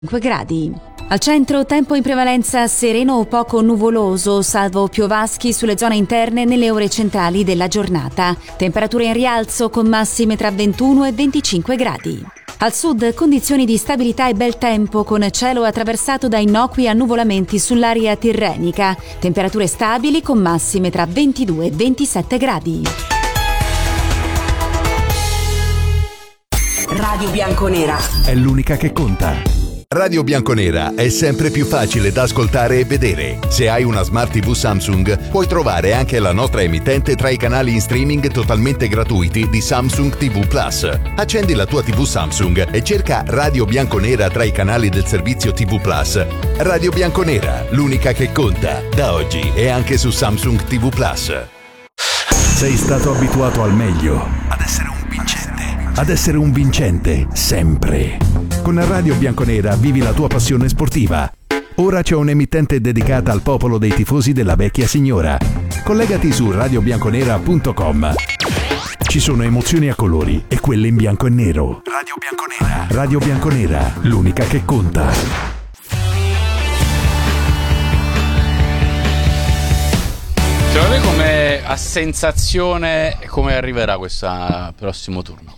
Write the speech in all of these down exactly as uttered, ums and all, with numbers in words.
cinque gradi. Al centro tempo in prevalenza sereno o poco nuvoloso, salvo piovaschi sulle zone interne nelle ore centrali della giornata. Temperature in rialzo con massime tra ventuno e venticinque gradi. Al sud condizioni di stabilità e bel tempo con cielo attraversato da innocui annuvolamenti sull'area tirrenica. Temperature stabili con massime tra ventidue e ventisette gradi. Radio Bianconera è l'unica che conta. Radio Bianconera è sempre più facile da ascoltare e vedere. Se hai una Smart tivù Samsung, puoi trovare anche la nostra emittente tra i canali in streaming totalmente gratuiti di Samsung tivù Plus. Accendi la tua tivù Samsung e cerca Radio Bianconera tra i canali del servizio tivù Plus. Radio Bianconera, l'unica che conta, da oggi e anche su Samsung tivù Plus. Sei stato abituato al meglio, Ad essere un vincente. ad essere un vincente, sempre. Con Radio Bianconera vivi la tua passione sportiva. Ora c'è un'emittente dedicata al popolo dei tifosi della vecchia signora. Collegati su radio bianconera punto com. Ci sono emozioni a colori e quelle in bianco e nero. Radio Bianconera. Radio Bianconera, l'unica che conta. Secondo te come a sensazione come arriverà questo prossimo turno?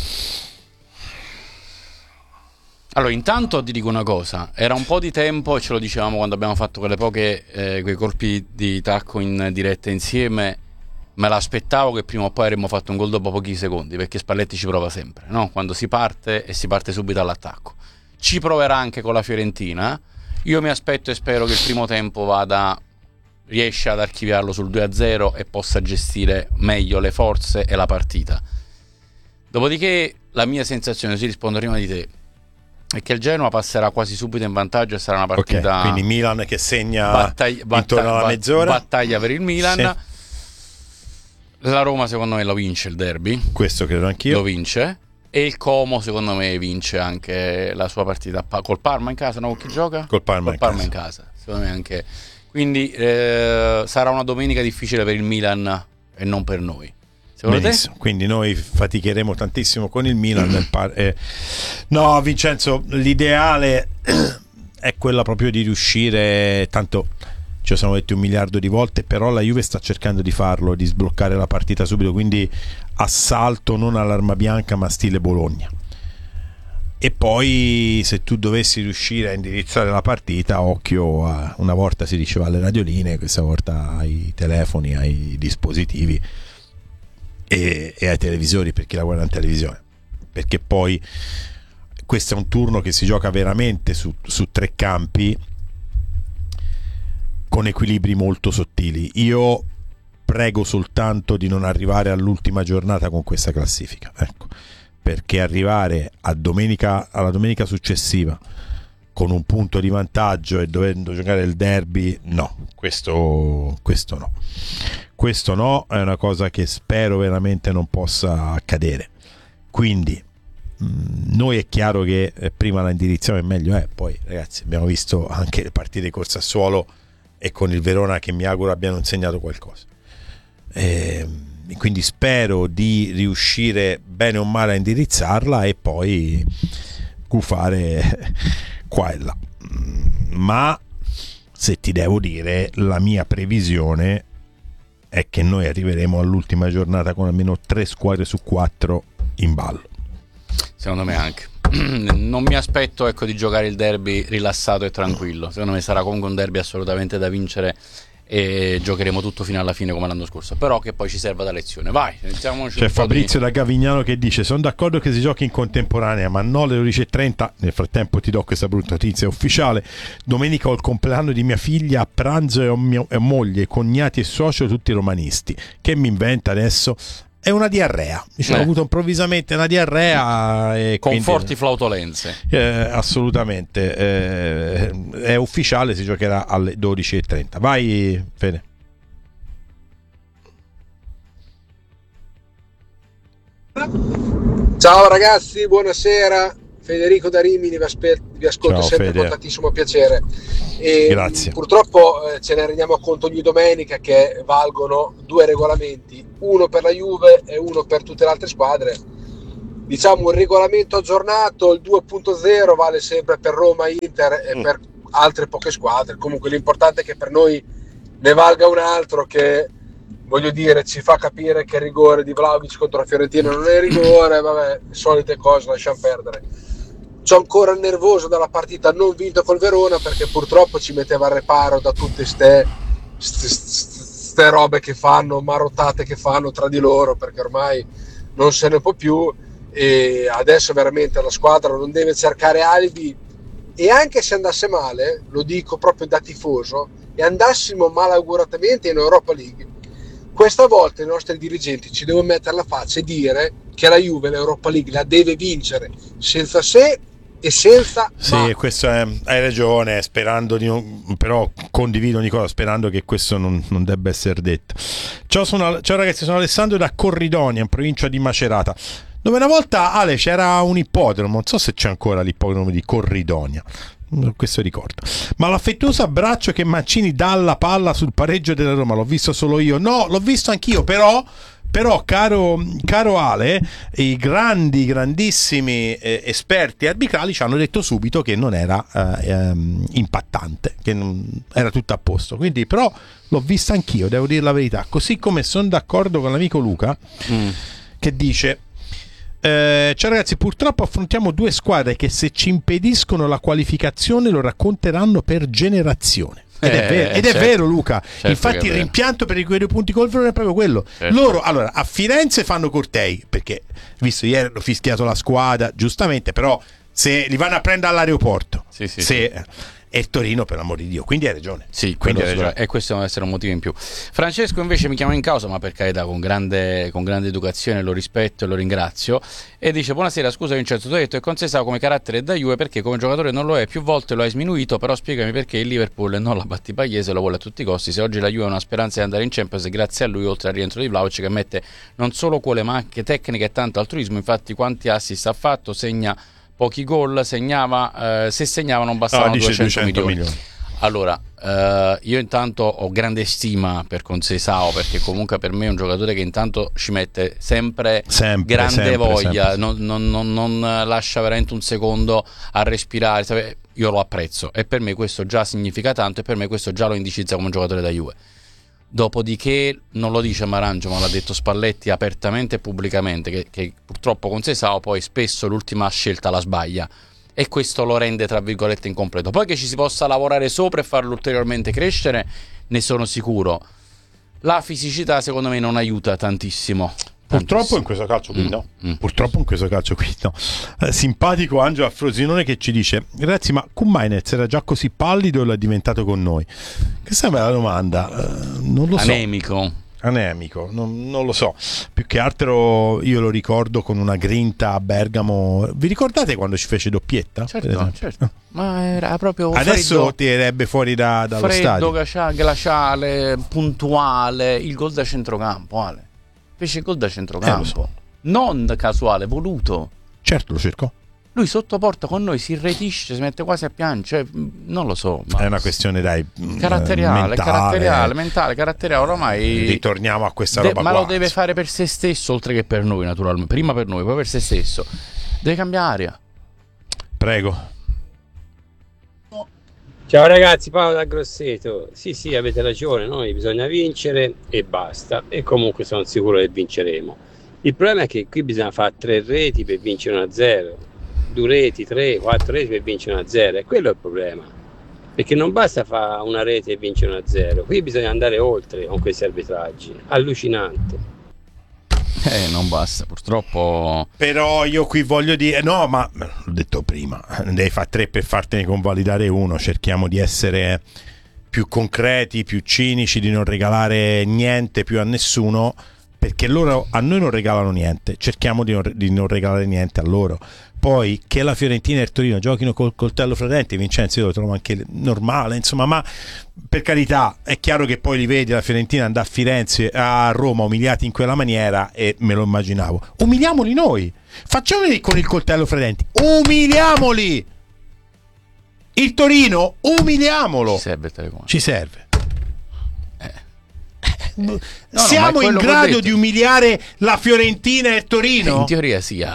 Allora, intanto ti dico una cosa, era un po' di tempo, e ce lo dicevamo quando abbiamo fatto quelle poche, eh, quei colpi di tacco in diretta insieme, me l'aspettavo che prima o poi avremmo fatto un gol dopo pochi secondi, perché Spalletti ci prova sempre, no? Quando si parte e si parte subito all'attacco. Ci proverà anche con la Fiorentina. Io mi aspetto e spero che il primo tempo vada, riesca ad archiviarlo sul due a zero e possa gestire meglio le forze e la partita. Dopodiché la mia sensazione, si rispondo prima di te, è che il Genoa passerà quasi subito in vantaggio e sarà una partita, okay, quindi Milan che segna battaglia, intorno battaglia, alla mezz'ora, battaglia per il Milan, sì. La Roma secondo me lo vince il derby, questo credo anch'io, lo vince, e il Como secondo me vince anche la sua partita col Parma in casa, no? Con chi gioca? Col Parma, col in, Parma casa. in casa, secondo me anche, quindi eh, sarà una domenica difficile per il Milan e non per noi. Benissimo. Quindi noi faticheremo tantissimo con il Milan. il par- eh. No, Vincenzo, l'ideale è quella proprio di riuscire, tanto ci siamo detti un miliardo di volte, però la Juve sta cercando di farlo, di sbloccare la partita subito, quindi assalto non all'arma bianca ma stile Bologna. E poi se tu dovessi riuscire a indirizzare la partita, occhio a, una volta si diceva alle radioline, questa volta ai telefoni, ai dispositivi e, e ai televisori, per chi la guarda in televisione, perché poi questo è un turno che si gioca veramente su, su tre campi con equilibri molto sottili. Io prego soltanto di non arrivare all'ultima giornata con questa classifica, ecco, perché arrivare a domenica, alla domenica successiva con un punto di vantaggio e dovendo giocare il derby, no, questo, questo no questo no, è una cosa che spero veramente non possa accadere. Quindi mh, noi è chiaro che eh, prima la indirizziamo e meglio è, poi ragazzi abbiamo visto anche le partite di col Sassuolo e con il Verona che mi auguro abbiano insegnato qualcosa, e, e quindi spero di riuscire bene o male a indirizzarla e poi gufare qua e là. Ma se ti devo dire, la mia previsione è che noi arriveremo all'ultima giornata con almeno tre squadre su quattro in ballo. Secondo me anche. Non mi aspetto, ecco, di giocare il derby rilassato e tranquillo. Secondo me sarà comunque un derby assolutamente da vincere e giocheremo tutto fino alla fine come l'anno scorso, però che poi ci serva da lezione. Vai, iniziamoci. C'è Fabrizio di... da Gavignano che dice: sono d'accordo che si giochi in contemporanea, ma no alle dodici e trenta. Nel frattempo ti do questa brutta notizia ufficiale: domenica ho il compleanno di mia figlia, a pranzo e ho mia e moglie, cognati e socio tutti romanisti. Che mi inventa adesso? È una diarrea, diciamo, eh. ho avuto improvvisamente una diarrea e con quindi, forti flautolenze, eh, assolutamente, eh, è ufficiale, si giocherà alle dodici e trenta. Vai Fede. Ciao ragazzi, buonasera. Federico da Rimini vi, aspe- vi ascolto. Ciao, sempre Fede. Con tantissimo piacere. E grazie. Purtroppo eh, ce ne rendiamo conto ogni domenica che valgono due regolamenti, uno per la Juve e uno per tutte le altre squadre. diciamo, un regolamento aggiornato, il due punto zero vale sempre per Roma, Inter e mm. per altre poche squadre. Comunque l'importante è che per noi ne valga un altro, che voglio dire ci fa capire che il rigore di Vlahovic contro la Fiorentina non è rigore, vabbè, solite cose, lasciamo perdere. C'ho ancora il nervoso dalla partita non vinta col Verona, perché purtroppo ci metteva al reparo da tutte ste, ste, ste robe che fanno, marottate che fanno tra di loro, perché ormai non se ne può più, e adesso veramente la squadra non deve cercare alibi, e anche se andasse male, lo dico proprio da tifoso, e andassimo malauguratamente in Europa League, questa volta i nostri dirigenti ci devono mettere la faccia e dire che la Juve l'Europa League la deve vincere senza se e senza sì, ma. Questo è, hai ragione, sperando di non, però condivido Nicola, sperando che questo non, non debba essere detto. Ciao, sono, ciao ragazzi, sono Alessandro da Corridonia, in provincia di Macerata, dove una volta, Ale, c'era un ippodromo, non so se c'è ancora l'ippodromo di Corridonia, questo ricordo, ma l'affettuoso abbraccio che Mancini dà alla palla sul pareggio della Roma l'ho visto solo io? No, l'ho visto anch'io, però Però caro, caro Ale, i grandi, grandissimi eh, esperti arbitrali ci hanno detto subito che non era eh, ehm, impattante, che non, era tutto a posto. Quindi, però l'ho vista anch'io, devo dire la verità. Così come sono d'accordo con l'amico Luca, mm. che dice: eh, ciao ragazzi, purtroppo affrontiamo due squadre che se ci impediscono la qualificazione lo racconteranno per generazione. Ed è vero, ed è certo, vero Luca, certo, infatti il rimpianto per i quei due punti col Verona è proprio quello. Certo. Loro allora a Firenze fanno cortei, perché visto ieri hanno fischiato la squadra giustamente, però se li vanno a prendere all'aeroporto, sì, sì, se sì. E Torino, per l'amor di Dio, quindi hai ragione. Sì, quindi hai ragione. E questo deve essere un motivo in più. Francesco invece mi chiama in causa, ma per carità, con grande, con grande educazione, lo rispetto e lo ringrazio, e dice: buonasera, scusa Vincenzo, tu hai detto che Conceição come carattere da Juve, perché come giocatore non lo è, più volte lo hai sminuito, però spiegami perché il Liverpool non la Battipagliese lo vuole a tutti i costi. Se oggi la Juve ha una speranza di andare in Champions, grazie a lui, oltre al rientro di Vlahovic che mette non solo cuore ma anche tecnica e tanto altruismo. Infatti quanti assist ha fatto, segna pochi gol, segnava, eh, se segnava non bastavano no, duecento milioni. milioni. Allora, eh, io intanto ho grande stima per Conceição, perché comunque per me è un giocatore che intanto ci mette sempre, sempre grande sempre, voglia, sempre. Non, non, non, non lascia veramente un secondo a respirare. Io lo apprezzo e per me questo già significa tanto, e per me questo già lo indicizza come un giocatore da Juve. Dopodiché non lo dice Marangio, ma l'ha detto Spalletti apertamente e pubblicamente, che, che purtroppo Conceição poi spesso l'ultima scelta la sbaglia, e questo lo rende tra virgolette incompleto. Poi che ci si possa lavorare sopra e farlo ulteriormente crescere, ne sono sicuro. La fisicità secondo me non aiuta tantissimo. Purtroppo in questo calcio qui no. Mm, mm. Purtroppo in questo calcio qui no. Eh, simpatico Angelo Frosinone che ci dice: ragazzi, ma Kumainez era già così pallido o l'è diventato con noi? Questa è una bella domanda. Eh, non lo so. Anemico. Anemico, non, non lo so. Più che altro io lo ricordo con una grinta a Bergamo. Vi ricordate quando ci fece doppietta? Certo, certo. Ma era proprio adesso freddo, tirerebbe fuori da, dallo freddo, stadio. glaciale, puntuale. Il gol da centrocampo, Ale. Fece il gol da centrocampo, eh, so. Non casuale, voluto. Certo, lo cercò. Lui sotto porta con noi si irretisce, si mette quasi a piangere, cioè, non lo so. Ma è una questione, dai, caratteriale, mentale, caratteriale, mentale, caratteriale. Ormai ritorniamo a questa de- roba ma qua. lo deve fare per se stesso, oltre che per noi, naturalmente. Prima per noi, poi per se stesso. Deve cambiare aria. Prego. Ciao ragazzi, Paolo da Grosseto. Sì, sì, avete ragione, noi bisogna vincere e basta, e comunque sono sicuro che vinceremo. Il problema è che qui bisogna fare tre reti per vincere uno a zero, due reti, tre, quattro reti per vincere uno a zero, e quello è il problema, perché non basta fare una rete e vincere uno a zero, qui bisogna andare oltre con questi arbitraggi, allucinante. Eh, non basta, purtroppo. Però io qui voglio dire, no, ma l'ho detto prima, devi fare tre per fartene convalidare uno. Cerchiamo di essere più concreti, più cinici, di non regalare niente più a nessuno, perché loro a noi non regalano niente. Cerchiamo di non, di non regalare niente a loro. Poi che la Fiorentina e il Torino giochino col coltello fra i denti, Vincenzo, io lo trovo anche normale, insomma, ma per carità è chiaro che poi li vedi la Fiorentina andare a Firenze, a Roma, umiliati in quella maniera, e me lo immaginavo. Umiliamoli noi, facciamoli con il coltello fra i denti, umiliamoli. Il Torino, umiliamolo. Ci serve il telecomando. Ci serve. Eh. No, Siamo no, in grado di umiliare la Fiorentina e il Torino? In teoria sì, Ale.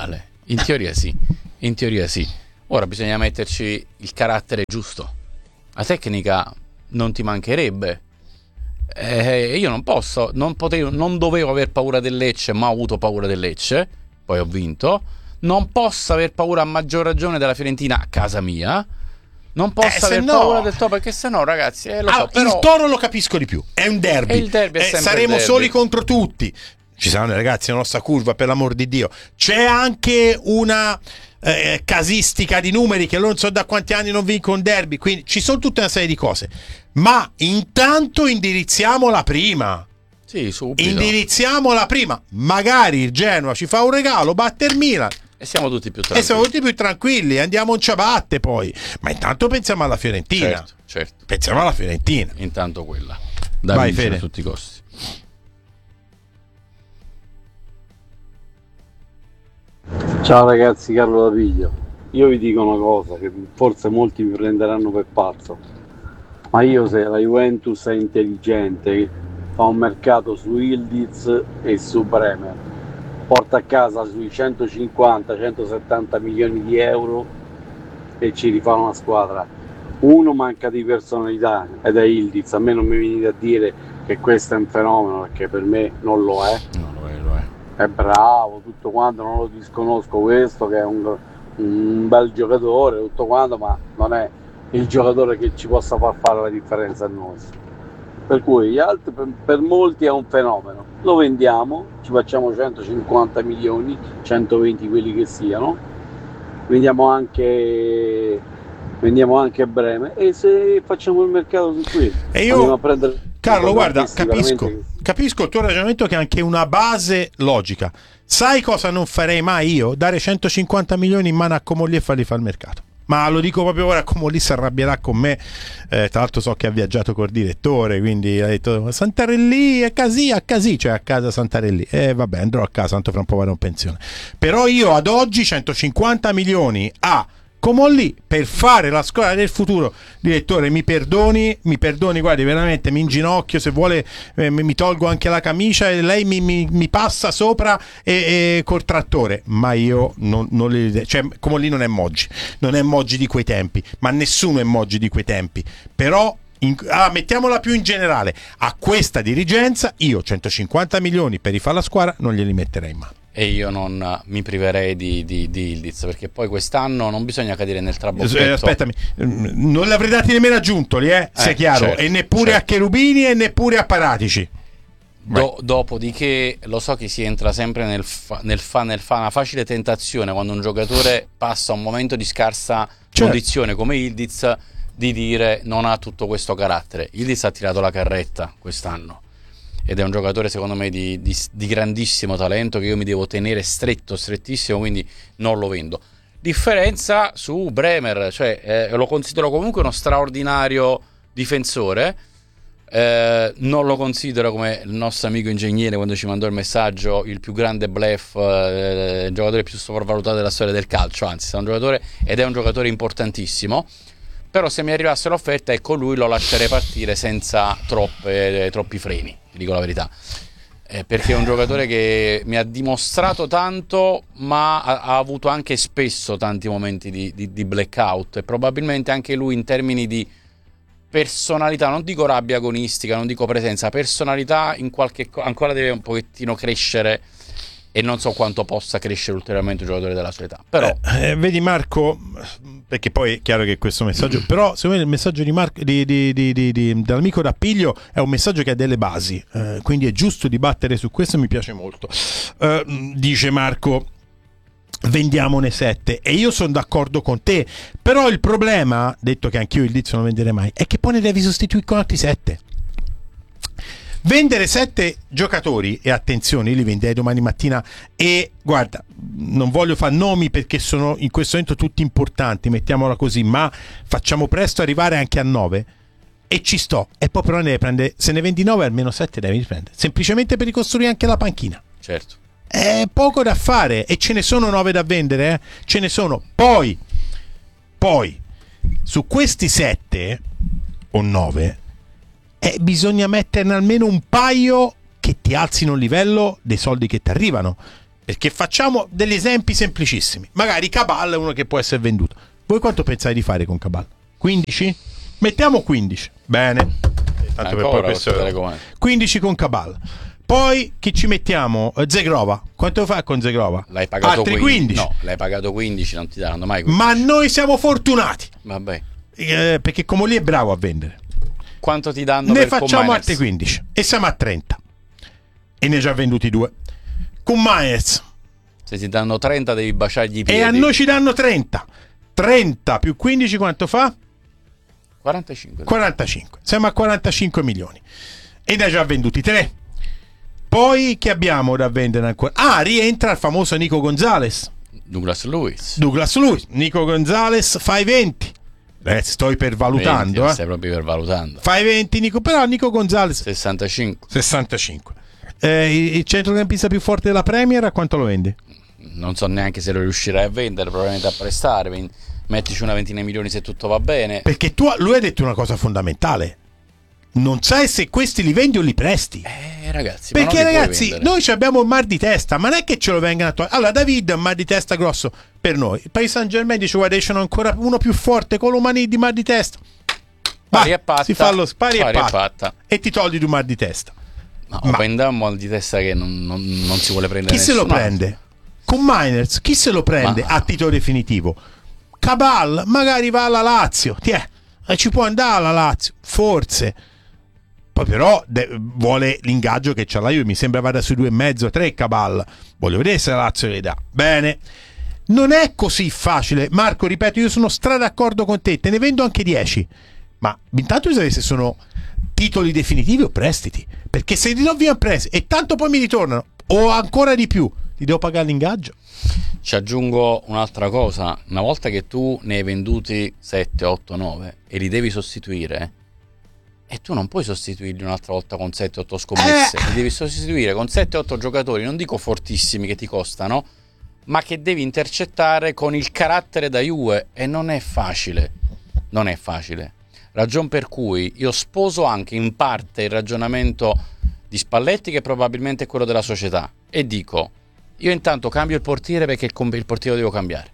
In teoria sì, in teoria sì. Ora bisogna metterci il carattere giusto. La tecnica non ti mancherebbe. Eh, io non posso, non potevo, non dovevo aver paura del Lecce, ma ho avuto paura del Lecce, poi ho vinto. Non posso aver paura a maggior ragione della Fiorentina a casa mia. Non posso eh, aver no... paura del Toro, perché sennò, ragazzi, eh, lo allora, so, però... il Toro lo capisco di più. È un derby. E il derby è eh, sempre saremo il derby. soli contro tutti. Ci saranno i ragazzi nella nostra curva, per l'amor di Dio. C'è anche una eh, casistica di numeri che loro non so da quanti anni non vincono un derby, quindi ci sono tutta una serie di cose. Ma intanto indirizziamola prima. Sì, subito. Indirizziamola prima. Magari il Genoa ci fa un regalo, batte il Milan. E siamo tutti più tranquilli. E siamo tutti più tranquilli, andiamo in ciabatte poi. Ma intanto pensiamo alla Fiorentina. Certo, certo. Pensiamo alla Fiorentina. Intanto quella. Da Vai, vincere Fede. a tutti i costi. Ciao ragazzi, Carlo da Piglio. Io vi dico una cosa che forse molti mi prenderanno per pazzo, ma io se la Juventus è intelligente fa un mercato su Yildiz e su Bremer, porta a casa sui centocinquanta centosettanta milioni di euro e ci rifà una squadra. Uno manca di personalità ed è Yildiz. A me non mi venite a dire che questo è un fenomeno, perché per me non lo è. No, lo è, lo è. È bravo, tutto quanto, non lo disconosco questo, che è un, un bel giocatore, tutto quanto, ma non è il giocatore che ci possa far fare la differenza a noi. Per cui gli altri, per, per molti è un fenomeno. Lo vendiamo, ci facciamo centocinquanta milioni, centoventi quelli che siano, vendiamo anche vendiamo anche Bremer, e se facciamo il mercato su quelli e io andiamo a prendere. Carlo, guarda, capisco, capisco il tuo ragionamento, che è anche una base logica. Sai cosa non farei mai io? Dare centocinquanta milioni in mano a Comolli e farli fare il mercato. Ma lo dico proprio ora, Comolli si arrabbierà con me. Eh, tra l'altro so che ha viaggiato col direttore, quindi ha detto Santarelli è così, a così, cioè a casa Santarelli. E eh, vabbè, andrò a casa, tanto fra un po' vado in pensione. Però io ad oggi centocinquanta milioni a Comolli per fare la squadra del futuro. Direttore, mi perdoni, mi perdoni, guardi, veramente mi inginocchio, se vuole eh, mi tolgo anche la camicia e lei mi, mi, mi passa sopra e, e col trattore. Ma io non, non le, cioè Comolli non è Moggi, non è Moggi di quei tempi, ma nessuno è Moggi di quei tempi. Però in, ah, mettiamola più in generale, a questa dirigenza io centocinquanta milioni per rifare la squadra non glieli metterei in mano. E io non mi priverei di, di, di Yildiz, perché poi quest'anno non bisogna cadere nel trabocchetto. Eh, aspettami, non l'avrei dati nemmeno a Giuntoli, eh, se eh, è chiaro, certo, e neppure certo. a Cherubini e neppure a Paratici. Do, dopodiché lo so che si entra sempre nel fa, nel fa, nel fa una facile tentazione quando un giocatore passa un momento di scarsa certo. condizione come Yildiz, di dire non ha tutto questo carattere. Yildiz ha tirato la carretta quest'anno ed è un giocatore secondo me di, di, di grandissimo talento, che io mi devo tenere stretto, strettissimo, quindi non lo vendo. Differenza su Bremer, cioè eh, lo considero comunque uno straordinario difensore, eh, non lo considero, come il nostro amico ingegnere quando ci mandò il messaggio, il più grande bluff, eh, il giocatore più sopravvalutato della storia del calcio, anzi è un giocatore ed è un giocatore importantissimo. Però se mi arrivasse l'offerta, ecco, lui lo lascerei partire senza troppe, troppi freni, ti dico la verità, eh, perché è un giocatore che mi ha dimostrato tanto, ma ha, ha avuto anche spesso tanti momenti di, di, di blackout, e probabilmente anche lui in termini di personalità, non dico rabbia agonistica, non dico presenza, personalità in qualche co- ancora deve un pochettino crescere, e non so quanto possa crescere ulteriormente un giocatore della sua età. Però eh, eh, vedi Marco, perché poi è chiaro che questo messaggio, però secondo me il messaggio di Marco, di, di, di, di, di, dell'amico D'Appiglio è un messaggio che ha delle basi, eh, quindi è giusto dibattere su questo, mi piace molto. Eh, dice Marco, vendiamone sette, e io sono d'accordo con te, però il problema, detto che anch'io il Dizio non venderei mai, è che poi ne devi sostituire con altri sette. Vendere sette giocatori, e attenzione, io li venderei domani mattina, e guarda, non voglio fare nomi perché sono in questo momento tutti importanti, mettiamola così, ma facciamo presto arrivare anche a nove, e ci sto, e poi però ne devi prendere, se ne vendi nove almeno sette devi prendere, semplicemente per ricostruire anche la panchina. certo, È poco da fare, e ce ne sono nove da vendere, eh? Ce ne sono. Poi, poi, su questi sette o nove, eh, bisogna metterne almeno un paio che ti alzino il livello dei soldi che ti arrivano. Perché facciamo degli esempi semplicissimi. Magari Cabal è uno che può essere venduto. Voi quanto pensate di fare con Cabal? quindici? Mettiamo quindici. Bene. Tanto per poi questo... quindici con Cabal. Poi chi ci mettiamo? Zegrova. Quanto fa con Zegrova? L'hai pagato altri quindici. quindici. No, l'hai pagato quindici, non ti daranno mai quindici. Ma noi siamo fortunati. Vabbè. Eh, perché come lì è bravo a vendere. Quanto ti danno ne per facciamo altri quindici e siamo a trenta. E ne ho già venduti due. Con Myers. Se ti danno trenta devi baciargli i piedi. E a noi ci danno trenta. trenta più quindici quanto fa? quarantacinque. quarantacinque. Siamo a quarantacinque milioni. E ne ho già venduti tre. Poi che abbiamo da vendere ancora? Ah, rientra il famoso Nico Gonzalez. Douglas Lewis. Douglas Lewis. Nico Gonzalez fai venti. Eh, sto ipervalutando. venti, eh. Stai proprio ipervalutando. Fai venti Nico, però Nico Gonzalez sessantacinque. sessantacinque. Eh, il centrocampista più forte della Premier a quanto lo vendi? Non so neanche se lo riuscirai a vendere, probabilmente a prestare. Mettici una ventina di milioni se tutto va bene. Perché tu, lui ha detto una cosa fondamentale. Non sai se questi li vendi o li presti. Eh ragazzi, perché ma non li ragazzi puoi vendere. noi abbiamo un mal di testa, ma non è che ce lo vengano a togliere. Allora David è un mal di testa grosso per noi. Il Paris Saint Germain dice guarda, c'è ancora uno più forte con l'umani di mal di testa. Pari e patta. Si fa lo spari Pari e e patta, patta. e ti togli di un mal di testa. Ma, Ma vendiamo un mal di testa che non, non, non si vuole prendere. chi se lo nessuno. prende? Con Miners chi se lo prende Ma... a titolo definitivo? Cabal magari va alla Lazio, tiè, e ci può andare alla Lazio, forse. Poi però de- vuole l'ingaggio che c'ha la Juve, mi sembra vada sui due e mezzo, tre Cabal. Voglio vedere se la Lazio le dà. Bene. Non è così facile. Marco, ripeto, io sono stra d'accordo con te, te ne vendo anche dieci. Ma intanto bisogna vedere se sono titoli definitivi o prestiti. Perché se li do via in prestito e tanto poi mi ritornano, o ancora di più, ti devo pagare l'ingaggio. Ci aggiungo un'altra cosa. Una volta che tu ne hai venduti sette, otto, nove e li devi sostituire, e tu non puoi sostituirli un'altra volta con sette otto scommesse, eh. li devi sostituire con sette otto giocatori, non dico fortissimi che ti costano, ma che devi intercettare con il carattere da Juve, e non è facile. Non è facile. Ragion per cui io sposo anche in parte il ragionamento di Spalletti, che probabilmente è quello della società, e dico io intanto cambio il portiere perché il portiere lo devo cambiare.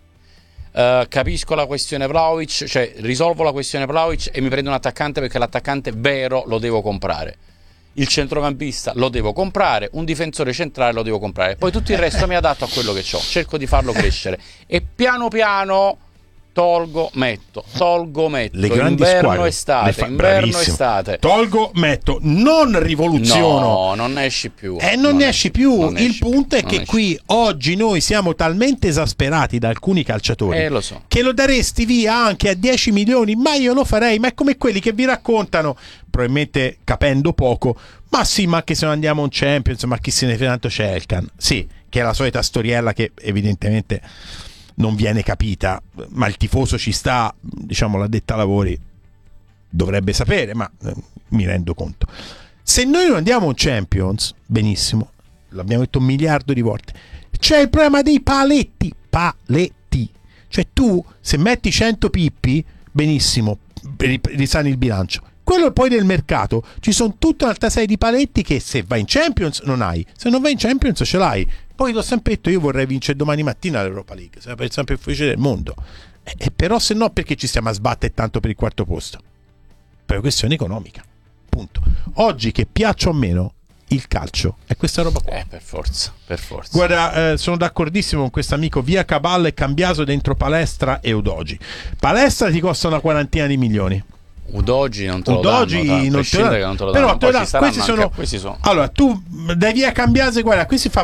Uh, capisco la questione Vlahovic, cioè risolvo la questione Vlahovic e mi prendo un attaccante perché l'attaccante vero lo devo comprare, il centrocampista lo devo comprare, un difensore centrale lo devo comprare, poi tutto il resto mi adatto a quello che ho, cerco di farlo crescere e piano piano tolgo, metto, tolgo, metto, le grandi inverno, squadre, estate, fa- inverno, bravissimo. estate. Tolgo, metto, non rivoluziono. No, non ne esci più. E eh, non, non ne esci più. Non Il esci punto più. è Non che esci. qui oggi noi siamo talmente esasperati da alcuni calciatori Eh, lo so. che lo daresti via anche a dieci milioni, ma io lo farei. Ma è come quelli che vi raccontano, probabilmente capendo poco, ma sì, ma che se non andiamo a un Champions, ma chi se ne frega, tanto c'è Elkan. Sì, che è la solita storiella che evidentemente non viene capita, ma il tifoso ci sta, diciamo, l'addetta lavori dovrebbe sapere, ma eh, mi rendo conto. Se noi non andiamo a un Champions, benissimo, l'abbiamo detto un miliardo di volte, c'è il problema dei paletti, paletti. Cioè tu, se metti cento pippi, benissimo, risani il bilancio. Quello poi del mercato, ci sono tutta un'altra serie di paletti che se vai in Champions non hai, se non vai in Champions ce l'hai. Poi l'ho sempre detto, io vorrei vincere domani mattina l'Europa League, sarebbe il sempre più difficile del mondo. E, e però se no perché ci stiamo a sbattere tanto per il quarto posto? Per una questione economica, punto. Oggi, che piaccia o meno, il calcio è questa roba qua. Eh, per forza, per forza. Guarda, eh, sono d'accordissimo con questo amico, via Cabal e Cambiaso dentro Palestra e Udogi. Palestra ti costa una quarantina di milioni. Udogi non te lo Udogi danno, non te lo danno. che non te lo Però danno. te lo Poi danno. ci Questi saranno sono... anche- questi sono Allora tu dai via Cambiaso, guarda, qui si fa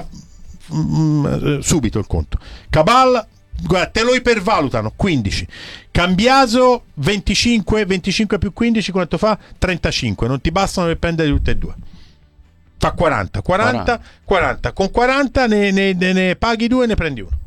mm, subito il conto. Cabal, guarda, te lo ipervalutano, quindici. Cambiaso venticinque, venticinque più quindici quanto fa? trentacinque. Non ti bastano per prendere tutte e due. Fa quaranta, quaranta, quaranta. Con quaranta ne, ne, ne, ne paghi due e ne prendi uno.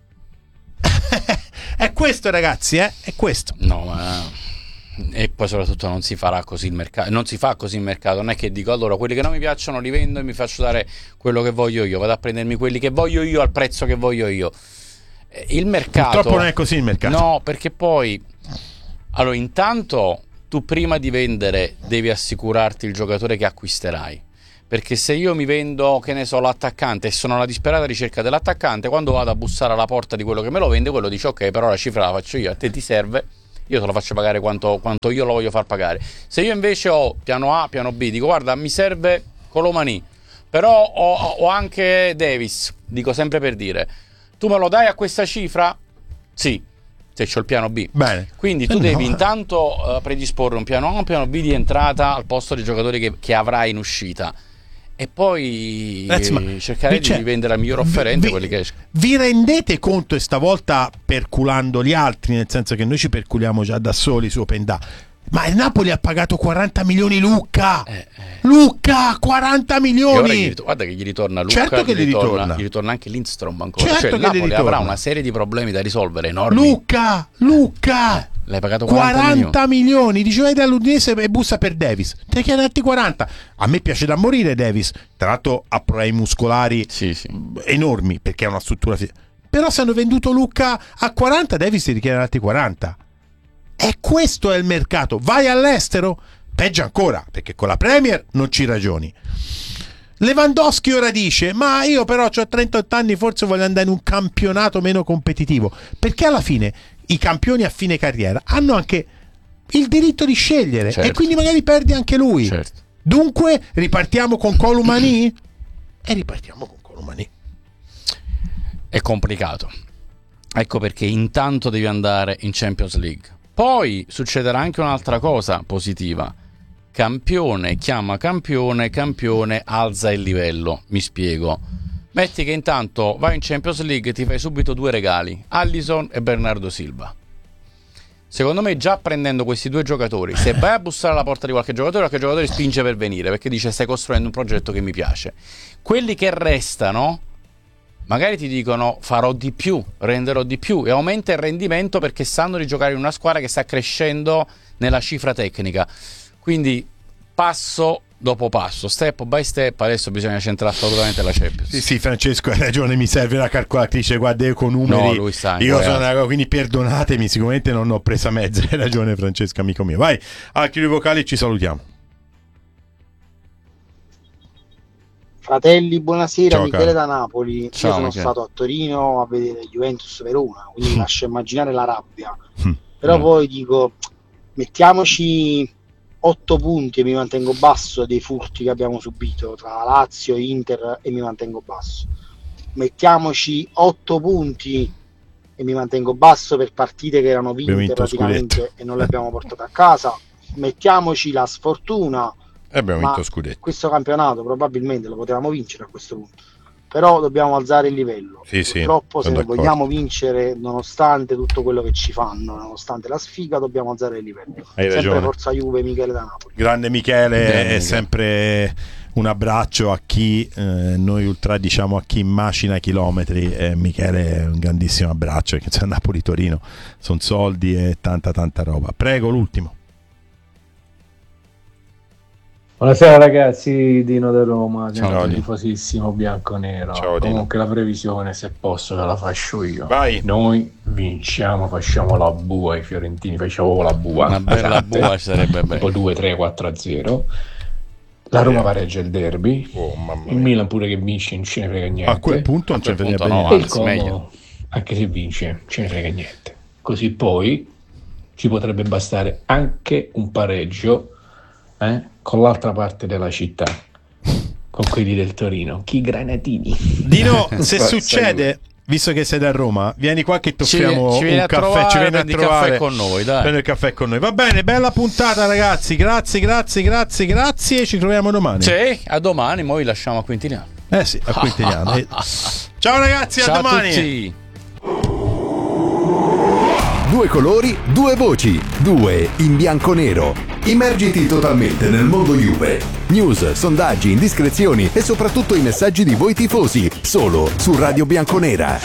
È questo, ragazzi, eh? È questo. No, ma e poi soprattutto non si farà così il mercato, non si fa così il mercato, non è che dico allora quelli che non mi piacciono li vendo e mi faccio dare quello che voglio io, vado a prendermi quelli che voglio io al prezzo che voglio io. Il mercato Purtroppo non è così il mercato. No, perché poi allora intanto tu prima di vendere devi assicurarti il giocatore che acquisterai, perché se io mi vendo, che ne so, l'attaccante e sono alla disperata ricerca dell'attaccante, quando vado a bussare alla porta di quello che me lo vende, quello dice ok, però la cifra la faccio io, a te ti serve, io te lo faccio pagare quanto, quanto io lo voglio far pagare. Se io invece ho piano A, piano B, dico guarda mi serve Colomani, però ho, ho anche Davis, dico sempre per dire, tu me lo dai a questa cifra? Sì, se c'ho il piano B. Bene. Quindi tu Eh devi no. intanto uh, predisporre un piano A, un piano B di entrata al posto dei giocatori che, che avrai in uscita. E poi Ragazzi, ma cercare cioè, di vendere al miglior offerente vi, quelli che escono. Vi rendete conto, e stavolta perculando gli altri, nel senso che noi ci perculiamo già da soli su Open Da, ma il Napoli ha pagato quaranta milioni Lucca Eh, eh. Lucca quaranta E ora milioni gli rit- guarda che gli ritorna Lucca, Certo che gli, gli ritorna, ritorna. gli ritorna anche Lindstrom ancora. Certo cioè il che gli Napoli ritorna. avrà una serie di problemi da risolvere enormi. Lucca Lucca Eh, l'hai pagato quaranta, quaranta milioni. milioni, dice vai dall'Udinese e bussa per Davis, te chiede altri quaranta. A me piace da morire Davis, tra l'altro ha problemi muscolari Sì, sì. enormi perché è una struttura fisica. Però se hanno venduto Lucca a quaranta, Davis ti richiede altri quaranta. E questo è il mercato. Vai all'estero? Peggio ancora, perché con la Premier non ci ragioni. Lewandowski ora dice ma io però ho trentotto anni, forse voglio andare in un campionato meno competitivo, perché alla fine i campioni a fine carriera hanno anche il diritto di scegliere, certo. E quindi magari perdi anche lui, Certo. Dunque ripartiamo con Colomani e ripartiamo con Colomani. È complicato, ecco perché intanto devi andare in Champions League. Poi succederà anche un'altra cosa positiva: campione chiama campione, campione alza il livello. Mi spiego. Metti che intanto vai in Champions League e ti fai subito due regali, Alisson e Bernardo Silva. Secondo me già prendendo questi due giocatori, se vai a bussare alla porta di qualche giocatore, qualche giocatore spinge per venire, perché dice stai costruendo un progetto che mi piace. Quelli che restano magari ti dicono farò di più, renderò di più, e aumenta il rendimento perché sanno di giocare in una squadra che sta crescendo nella cifra tecnica. Quindi passo dopo passo, step by step, adesso bisogna centrare assolutamente la Champions. Sì, sì, Francesco, hai ragione, mi serve la calcolatrice, guarda io con numeri. No, lui sta io ingoiato. sono, quindi perdonatemi, sicuramente non ho presa mezza, hai ragione Francesco, amico mio. Vai, altri due vocali e ci salutiamo. Fratelli, buonasera. Ciao, Michele caro. da Napoli. Ciao, Io sono Michele. stato a Torino a vedere Juventus Verona, quindi mi lascio immaginare la rabbia. Mm. Però Mm. poi dico, mettiamoci otto punti e mi mantengo basso dei furti che abbiamo subito tra Lazio e Inter e mi mantengo basso. Mettiamoci otto punti e mi mantengo basso per partite che erano Abbiamo vinte vinto lo praticamente scudetto. e non le abbiamo portate a casa. Mettiamoci la sfortuna. E abbiamo Ma vinto scudetto. questo campionato probabilmente lo potevamo vincere a questo punto, però dobbiamo alzare il livello. Sì, sì, Purtroppo se sono d'accordo. vogliamo vincere nonostante tutto quello che ci fanno, nonostante la sfiga, dobbiamo alzare il livello. Hai Sempre ragione. forza Juve, Michele da Napoli. Grande Michele, Grande è Michele. sempre un abbraccio a chi eh, noi ultra diciamo a chi macina chilometri. eh, Michele, un grandissimo abbraccio, perché c'è Napoli-Torino, sono soldi e tanta tanta roba. Prego, l'ultimo. Buonasera ragazzi, Dino da Roma, Ciao, Dino. tifosissimo bianco-nero. Ciao, Dino. Comunque la previsione, se posso, ve la faccio io. Vai. Noi vinciamo, facciamo la bua ai fiorentini, facciamo la bua. Una bella Esatto. bua ci sarebbe Tipo bene. due, tre, quattro a zero. La Roma pareggia il derby. Oh, mamma Il mia. Milan pure che vince non ce ne frega niente. A quel punto non A quel c'è frega punto no, niente. E il anzi, Como, meglio. anche se vince, ce ne frega niente. Così poi ci potrebbe bastare anche un pareggio eh, con l'altra parte della città, con quelli del Torino, chi granatini. Dino, se Forza succede, visto che sei da Roma, vieni qua che ti Ci- offriamo ci vieni un a caffè, trovare, ci vieni a prendi il trovare caffè con noi, dai. Prendi il caffè con noi. Va bene, bella puntata ragazzi, grazie, grazie, grazie, grazie, ci troviamo domani. Sì, a domani, mo vi lasciamo a Quintiliano. Eh sì, a Quintiliano. Eh. Ciao ragazzi, Ciao a a domani. tutti. Due colori, due voci, due in bianco-nero. Immergiti totalmente nel mondo Juve. News, sondaggi, indiscrezioni e soprattutto i messaggi di voi tifosi, solo su Radio Bianconera.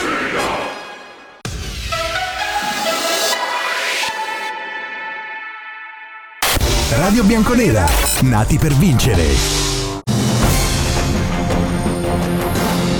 Radio Bianconera, nati per vincere.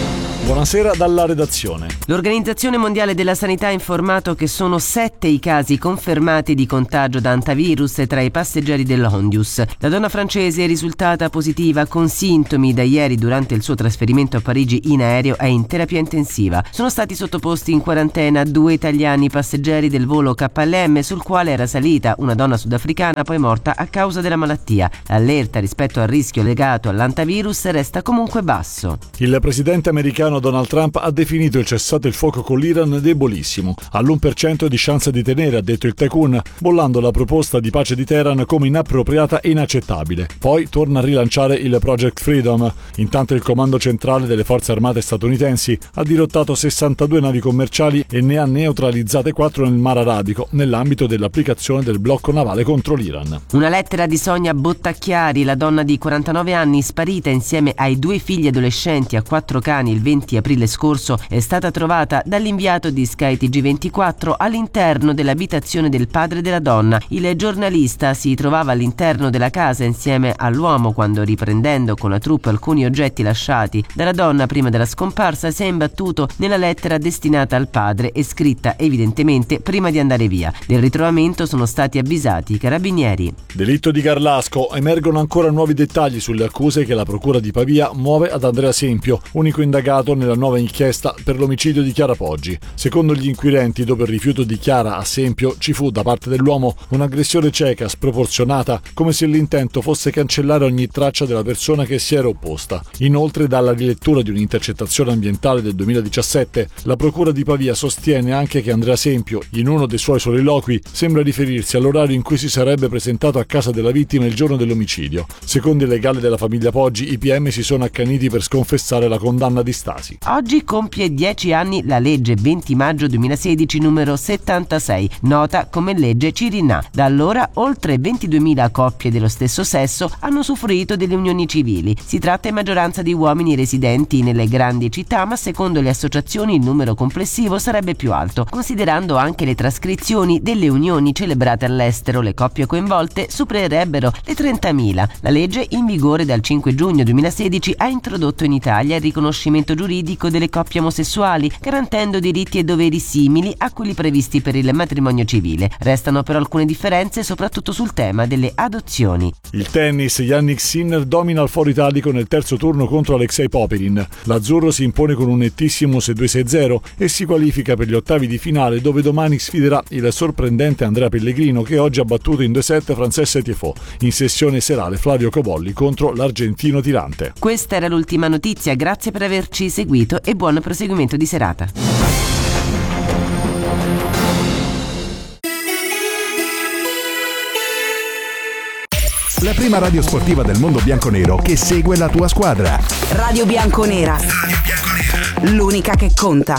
Buonasera dalla redazione. L'Organizzazione Mondiale della Sanità ha informato che sono sette i casi confermati di contagio da antivirus tra i passeggeri dell'Ondius. La donna francese è risultata positiva con sintomi da ieri durante il suo trasferimento a Parigi in aereo e in terapia intensiva. Sono stati sottoposti in quarantena due italiani passeggeri del volo K L M sul quale era salita una donna sudafricana poi morta a causa della malattia. L'allerta rispetto al rischio legato all'antivirus resta comunque basso. Il presidente americano Donald Trump ha definito il cessate il fuoco con l'Iran debolissimo. All'uno per cento di chance di tenere, ha detto il tycoon, bollando la proposta di pace di Teheran come inappropriata e inaccettabile. Poi torna a rilanciare il Project Freedom. Intanto il comando centrale delle forze armate statunitensi ha dirottato sessantadue navi commerciali e ne ha neutralizzate quattro nel Mar Arabico nell'ambito dell'applicazione del blocco navale contro l'Iran. Una lettera di Sonia Bottacchiari, la donna di quarantanove anni sparita insieme ai due figli adolescenti a quattro cani il venti aprile scorso, è stata trovata dall'inviato di Sky T G ventiquattro all'interno dell'abitazione del padre della donna. Il giornalista si trovava all'interno della casa insieme all'uomo quando, riprendendo con la troupe alcuni oggetti lasciati dalla donna prima della scomparsa, si è imbattuto nella lettera destinata al padre e scritta evidentemente prima di andare via. Del ritrovamento sono stati avvisati i carabinieri. Delitto di Garlasco. Emergono ancora nuovi dettagli sulle accuse che la procura di Pavia muove ad Andrea Sempio, unico indagato nella nuova inchiesta per l'omicidio di Chiara Poggi. Secondo gli inquirenti, dopo il rifiuto di Chiara a Sempio, ci fu da parte dell'uomo un'aggressione cieca, sproporzionata, come se l'intento fosse cancellare ogni traccia della persona che si era opposta. Inoltre, dalla rilettura di un'intercettazione ambientale del duemiladiciassette, la procura di Pavia sostiene anche che Andrea Sempio, in uno dei suoi soliloqui, sembra riferirsi all'orario in cui si sarebbe presentato a casa della vittima il giorno dell'omicidio. Secondo il legale della famiglia Poggi, i P M si sono accaniti per sconfessare la condanna di Stasi. Oggi compie dieci anni la legge venti maggio duemilasedici numero settantasei, nota come legge Cirinnà. Da allora oltre ventiduemila coppie dello stesso sesso hanno usufruito delle unioni civili. Si tratta in maggioranza di uomini residenti nelle grandi città, ma secondo le associazioni il numero complessivo sarebbe più alto. Considerando anche le trascrizioni delle unioni celebrate all'estero, le coppie coinvolte supererebbero le trentamila. La legge, in vigore dal cinque giugno duemilasedici, ha introdotto in Italia il riconoscimento giuridico delle coppie omosessuali, garantendo diritti e doveri simili a quelli previsti per il matrimonio civile. Restano però alcune differenze, soprattutto sul tema delle adozioni. Il tennis. Jannik Sinner domina il Foro Italico nel terzo turno contro Alexei Popyrin. L'azzurro si impone con un nettissimo sei due sei zero e si qualifica per gli ottavi di finale, dove domani sfiderà il sorprendente Andrea Pellegrino, che oggi ha battuto in due set Frances Tiafoe. In sessione serale Flavio Cobolli contro l'argentino tirante. Questa era l'ultima notizia, grazie per averci seguito e buon proseguimento di serata. La prima radio sportiva del mondo bianconero che segue la tua squadra. Radio Bianconera. Radio Bianconera. L'unica che conta.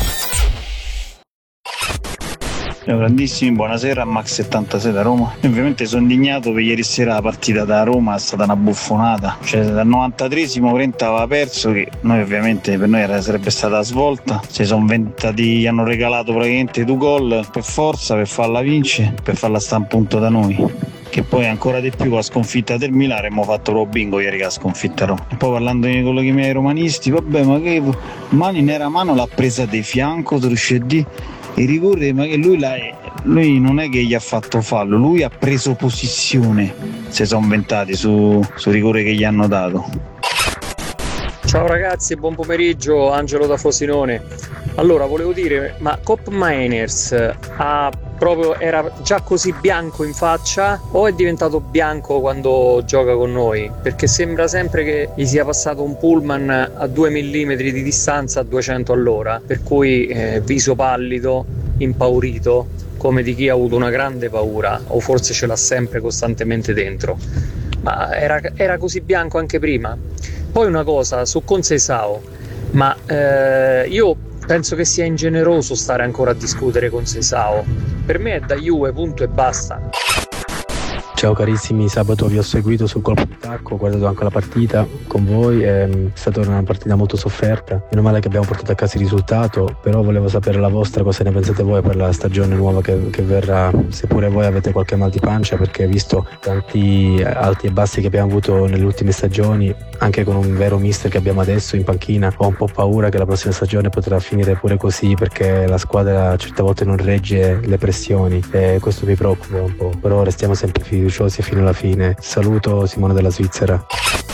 Ciao grandissimi, buonasera, Max settantasei da Roma. Io ovviamente sono indignato per ieri sera la partita da Roma, è stata una buffonata. Cioè dal novantatreesimo Brenta aveva perso, che noi ovviamente per noi era, sarebbe stata la svolta. Si sono inventati, gli hanno regalato praticamente due gol per forza, per farla vincere, per farla stare un punto da noi. Che poi ancora di più con la sconfitta del Milan abbiamo fatto lo bingo ieri che la sconfitta Roma. E poi parlando di quello che mi hai romanisti, vabbè, ma che mano in era mano l'ha presa di fianco, tu riesci a dire il rigore, ma che lui, la, lui non è che gli ha fatto fallo, lui ha preso posizione, si sono inventati su, sul rigore che gli hanno dato. Ciao ragazzi, buon pomeriggio, Angelo da Frosinone. Allora, volevo dire, ma Kopp Mainers ha proprio, era già così bianco in faccia o è diventato bianco quando gioca con noi? Perché sembra sempre che gli sia passato un pullman a due millimetri di distanza a duecento all'ora, per cui eh, viso pallido, impaurito, come di chi ha avuto una grande paura, o forse ce l'ha sempre costantemente dentro. Ma era, era così bianco anche prima. Poi una cosa su Conceição, ma eh, io penso che sia ingeneroso stare ancora a discutere con Conceição. Per me è da Juve, punto e basta. Ciao carissimi, sabato vi ho seguito sul colpo di tacco, ho guardato anche la partita con voi, è stata una partita molto sofferta, meno male che abbiamo portato a casa il risultato, però volevo sapere la vostra, cosa ne pensate voi per la stagione nuova che, che verrà, se pure voi avete qualche mal di pancia, perché visto tanti alti e bassi che abbiamo avuto nelle ultime stagioni, anche con un vero mister che abbiamo adesso in panchina, ho un po' paura che la prossima stagione potrà finire pure così, perché la squadra certe volte non regge le pressioni e questo mi preoccupa un po', però restiamo sempre fiduciosi fino alla fine. Saluto Simone della Svizzera.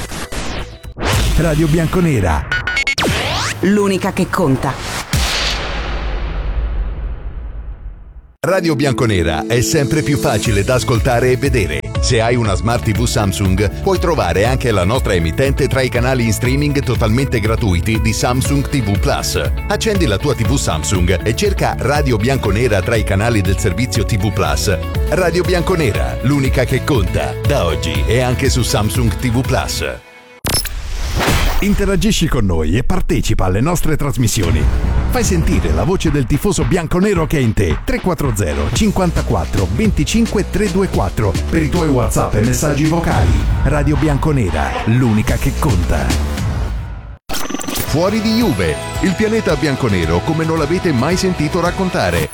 Radio Bianconera, l'unica che conta. Radio Bianconera è sempre più facile da ascoltare e vedere. Se hai una Smart tivù Samsung, puoi trovare anche la nostra emittente tra i canali in streaming totalmente gratuiti di Samsung tivù Plus. Accendi la tua tivù Samsung e cerca Radio Bianconera tra i canali del servizio tivù Plus. Radio Bianconera, l'unica che conta. Da oggi è anche su Samsung tivù Plus. Interagisci con noi e partecipa alle nostre trasmissioni. Fai sentire la voce del tifoso bianconero che è in te. tre quattro zero cinquantaquattro venticinque trecentoventiquattro per i tuoi WhatsApp e messaggi vocali. Radio Bianconera, l'unica che conta. Fuori di Juve, il pianeta bianconero come non l'avete mai sentito raccontare.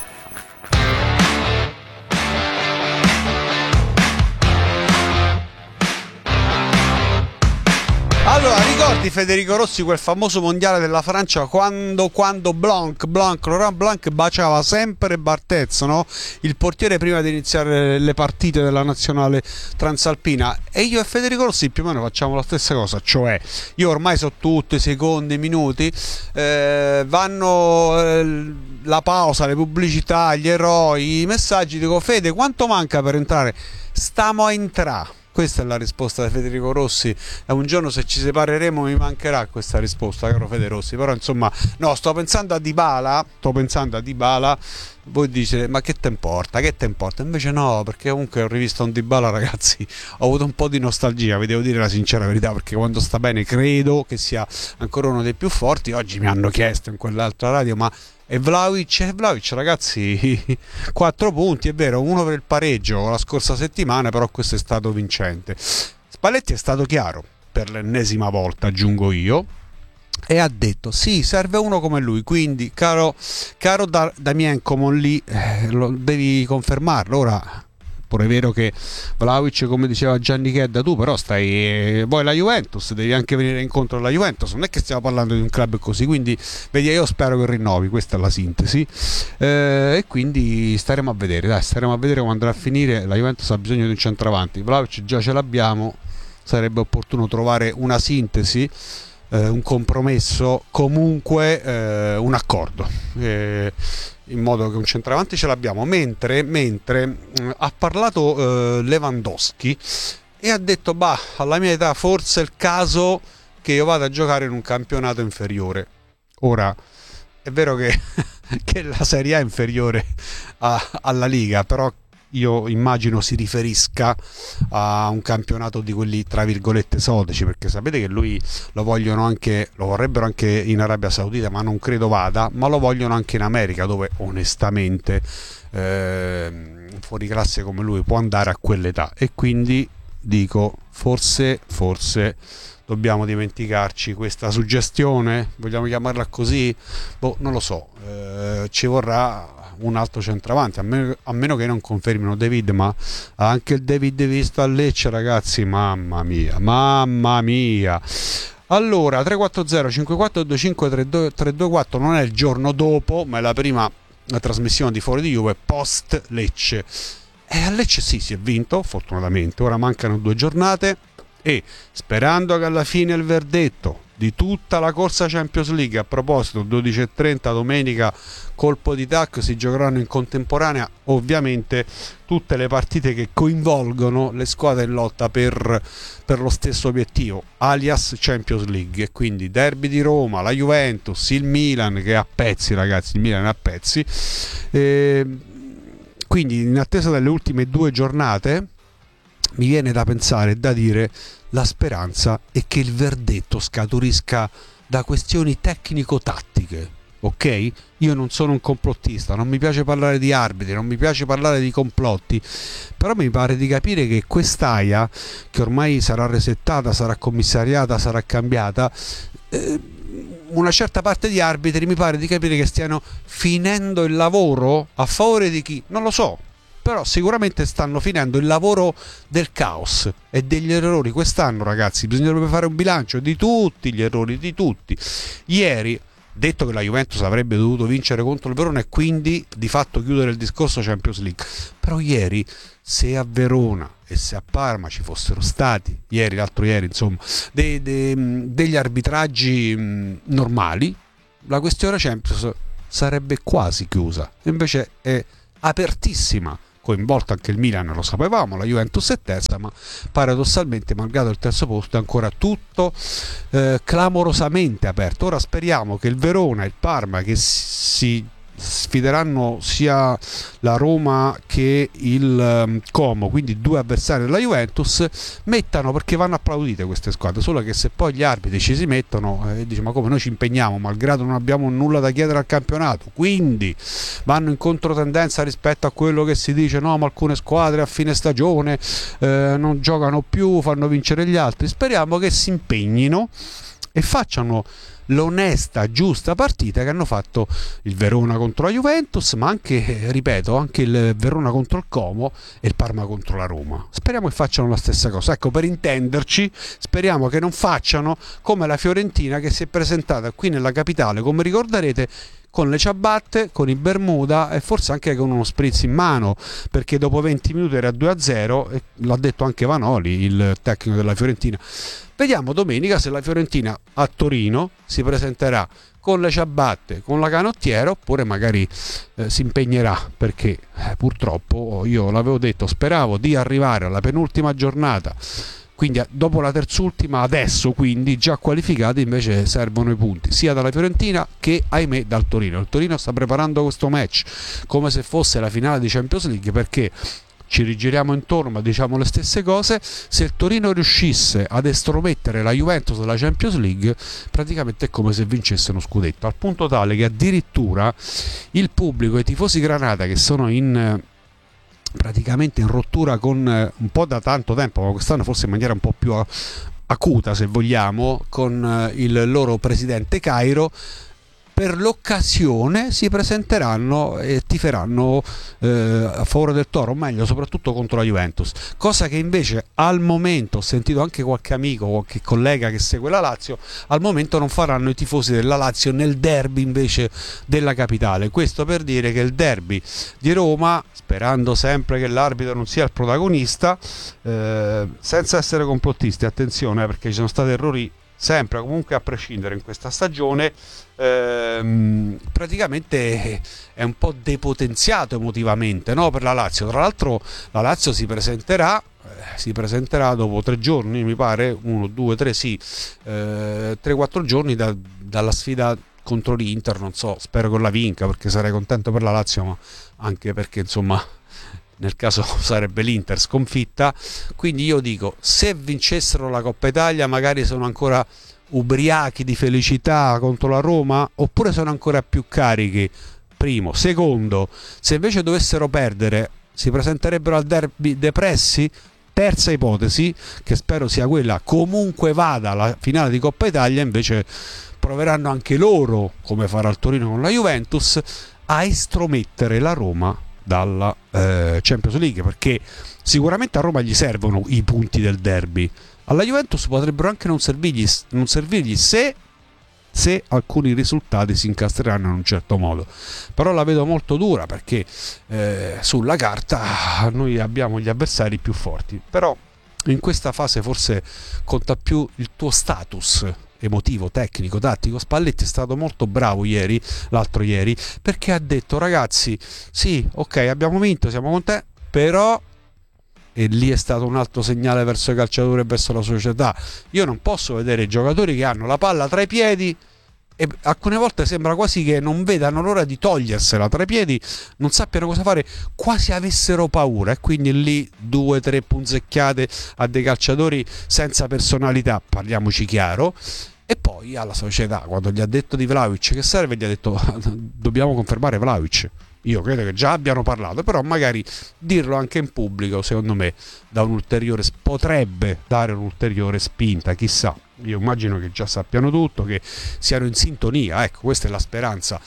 Allora, ricordi Federico Rossi quel famoso mondiale della Francia quando, quando Blanc, Blanc, Laurent Blanc baciava sempre Barthez, no? Il portiere prima di iniziare le partite della nazionale transalpina, e io e Federico Rossi più o meno facciamo la stessa cosa, cioè io ormai so tutto, i secondi, i minuti, eh, vanno eh, la pausa, le pubblicità, gli eroi, i messaggi, dico Fede quanto manca per entrare? Stiamo a entrare. Questa è la risposta di Federico Rossi, e un giorno se ci separeremo mi mancherà questa risposta, caro Fede Rossi, però insomma, no, sto pensando a Dybala, sto pensando a Dybala, voi dite ma che te importa, che te importa? Invece no, perché comunque ho rivisto un Dybala, ragazzi, ho avuto un po' di nostalgia, vi devo dire la sincera verità, perché quando sta bene credo che sia ancora uno dei più forti. Oggi mi hanno chiesto in quell'altra radio, ma e Vlahovic, e Vlahovic ragazzi, quattro punti, è vero, uno per il pareggio la scorsa settimana, però questo è stato vincente. Spalletti è stato chiaro per l'ennesima volta, aggiungo io, e ha detto sì, serve uno come lui, quindi caro, caro da, Damien Comolli, eh, lo, devi confermarlo. Ora pure è vero che Vlahovic, come diceva Gianni Chedda, tu però stai eh, vuoi la Juventus, devi anche venire incontro alla Juventus, non è che stiamo parlando di un club così, quindi vedi, io spero che rinnovi, questa è la sintesi, eh, e quindi staremo a vedere, dai, staremo a vedere come andrà a finire. La Juventus ha bisogno di un centravanti, Vlahovic già ce l'abbiamo, sarebbe opportuno trovare una sintesi, eh, un compromesso, comunque eh, un accordo, eh, in modo che un centravanti ce l'abbiamo. Mentre, mentre mh, ha parlato eh, Lewandowski e ha detto bah, alla mia età forse è il caso che io vada a giocare in un campionato inferiore. Ora è vero che, che la Serie A è inferiore a, alla Liga, però io immagino si riferisca a un campionato di quelli tra virgolette esotici, perché sapete che lui lo vogliono anche, lo vorrebbero anche in Arabia Saudita, ma non credo vada, ma lo vogliono anche in America, dove onestamente eh, un fuoriclasse come lui può andare a quell'età, e quindi dico forse forse dobbiamo dimenticarci questa suggestione, vogliamo chiamarla così, boh, non lo so, eh, ci vorrà un altro centravanti, a meno, a meno che non confermino David, ma anche il David visto a Lecce, ragazzi, mamma mia, mamma mia. Allora, tre quattro zero cinque quattro due cinque tre due quattro non è il giorno dopo, ma è la prima la trasmissione di Fuori di Juve post Lecce, e a Lecce sì, si è vinto fortunatamente, ora mancano due giornate e sperando che alla fine il verdetto di tutta la corsa Champions League, a proposito dodici e trenta domenica colpo di tacco, si giocheranno in contemporanea ovviamente tutte le partite che coinvolgono le squadre in lotta per, per lo stesso obiettivo, alias Champions League, e quindi derby di Roma, la Juventus, il Milan che è a pezzi, ragazzi, il Milan è a pezzi, e quindi in attesa delle ultime due giornate mi viene da pensare, da dire, la speranza è che il verdetto scaturisca da questioni tecnico-tattiche, ok? Io non sono un complottista, non mi piace parlare di arbitri, non mi piace parlare di complotti, però mi pare di capire che quest'Aia, che ormai sarà resettata, sarà commissariata, sarà cambiata, eh, una certa parte di arbitri mi pare di capire che stiano finendo il lavoro a favore di chi? Non lo so, però sicuramente stanno finendo il lavoro del caos e degli errori. Quest'anno, ragazzi, bisognerebbe fare un bilancio di tutti gli errori, di tutti. Ieri, detto che la Juventus avrebbe dovuto vincere contro il Verona e quindi di fatto chiudere il discorso Champions League, però ieri, se a Verona e se a Parma ci fossero stati ieri, l'altro ieri, insomma, de, de, degli arbitraggi mh, normali, la questione Champions sarebbe quasi chiusa. Invece è apertissima, coinvolto anche il Milan, lo sapevamo, la Juventus è terza, ma paradossalmente, malgrado il terzo posto, è ancora tutto eh, clamorosamente aperto. Ora speriamo che il Verona e il Parma, che si sfideranno sia la Roma che il um, Como, quindi due avversari della Juventus, mettano, perché vanno applaudite queste squadre, solo che se poi gli arbitri ci si mettono e eh, dice ma come, noi ci impegniamo malgrado non abbiamo nulla da chiedere al campionato, quindi vanno in controtendenza rispetto a quello che si dice, no, ma alcune squadre a fine stagione eh, non giocano più, fanno vincere gli altri. Speriamo che si impegnino e facciano l'onesta, giusta partita che hanno fatto il Verona contro la Juventus, ma anche, ripeto, anche il Verona contro il Como e il Parma contro la Roma. Speriamo che facciano la stessa cosa. Ecco, per intenderci, speriamo che non facciano come la Fiorentina, che si è presentata qui nella capitale, come ricorderete, con le ciabatte, con i Bermuda e forse anche con uno spritz in mano, perché dopo venti minuti era due a zero, e l'ha detto anche Vanoli, il tecnico della Fiorentina. Vediamo domenica se la Fiorentina a Torino si presenterà con le ciabatte, con la canottiera, oppure magari eh, si impegnerà, perché eh, purtroppo io l'avevo detto, speravo di arrivare alla penultima giornata, quindi dopo la terzultima, adesso quindi già qualificati, invece servono i punti sia dalla Fiorentina che, ahimè, dal Torino. Il Torino sta preparando questo match come se fosse la finale di Champions League, perché ci rigiriamo intorno ma diciamo le stesse cose. Se il Torino riuscisse ad estromettere la Juventus dalla Champions League, praticamente è come se vincesse uno scudetto, al punto tale che addirittura il pubblico, i tifosi granata, che sono in praticamente in rottura con eh, un po' da tanto tempo, ma quest'anno forse in maniera un po' più acuta, se vogliamo, con eh, il loro presidente Cairo, per l'occasione si presenteranno e tiferanno eh, a favore del Toro, o meglio soprattutto contro la Juventus, cosa che invece al momento, ho sentito anche qualche amico, qualche collega che segue la Lazio, al momento non faranno i tifosi della Lazio nel derby invece della capitale. Questo per dire che il derby di Roma, sperando sempre che l'arbitro non sia il protagonista, eh, senza essere complottisti, attenzione, eh, perché ci sono stati errori sempre, comunque, a prescindere in questa stagione, ehm, praticamente è un po' depotenziato emotivamente, no, per la Lazio. Tra l'altro la Lazio si presenterà eh, si presenterà dopo tre giorni, mi pare, uno, due, tre, sì, eh, tre, quattro giorni da, dalla sfida contro l'Inter. Non so, spero che la vinca, perché sarei contento per la Lazio, ma anche perché, insomma, nel caso sarebbe l'Inter sconfitta. Quindi io dico, se vincessero la Coppa Italia magari sono ancora ubriachi di felicità contro la Roma, oppure sono ancora più carichi. Primo. Secondo, se invece dovessero perdere, si presenterebbero al derby depressi? Terza ipotesi, che spero sia quella, comunque vada la finale di Coppa Italia, invece proveranno anche loro, come farà il Torino con la Juventus, a estromettere la Roma dalla eh, Champions League, perché sicuramente a Roma gli servono i punti del derby, alla Juventus potrebbero anche non servirgli, non servirgli se, se alcuni risultati si incastreranno in un certo modo. Però la vedo molto dura, perché eh, sulla carta noi abbiamo gli avversari più forti, però in questa fase forse conta più il tuo status emotivo, tecnico, tattico. Spalletti è stato molto bravo ieri, l'altro ieri, perché ha detto: ragazzi, sì, ok, abbiamo vinto, siamo contenti, però, e lì è stato un altro segnale verso i calciatori e verso la società, io non posso vedere i giocatori che hanno la palla tra i piedi e alcune volte sembra quasi che non vedano l'ora di togliersela tra i piedi, non sappiano cosa fare, quasi avessero paura, e quindi lì due o tre punzecchiate a dei calciatori senza personalità, parliamoci chiaro, E poi alla società, quando gli ha detto di Vlahovic che serve, gli ha detto dobbiamo confermare Vlahovic. Io credo che già abbiano parlato, però magari dirlo anche in pubblico, secondo me, da un ulteriore, potrebbe dare un'ulteriore spinta, chissà. Io immagino che già sappiano tutto, che siano in sintonia, ecco, questa è la speranza.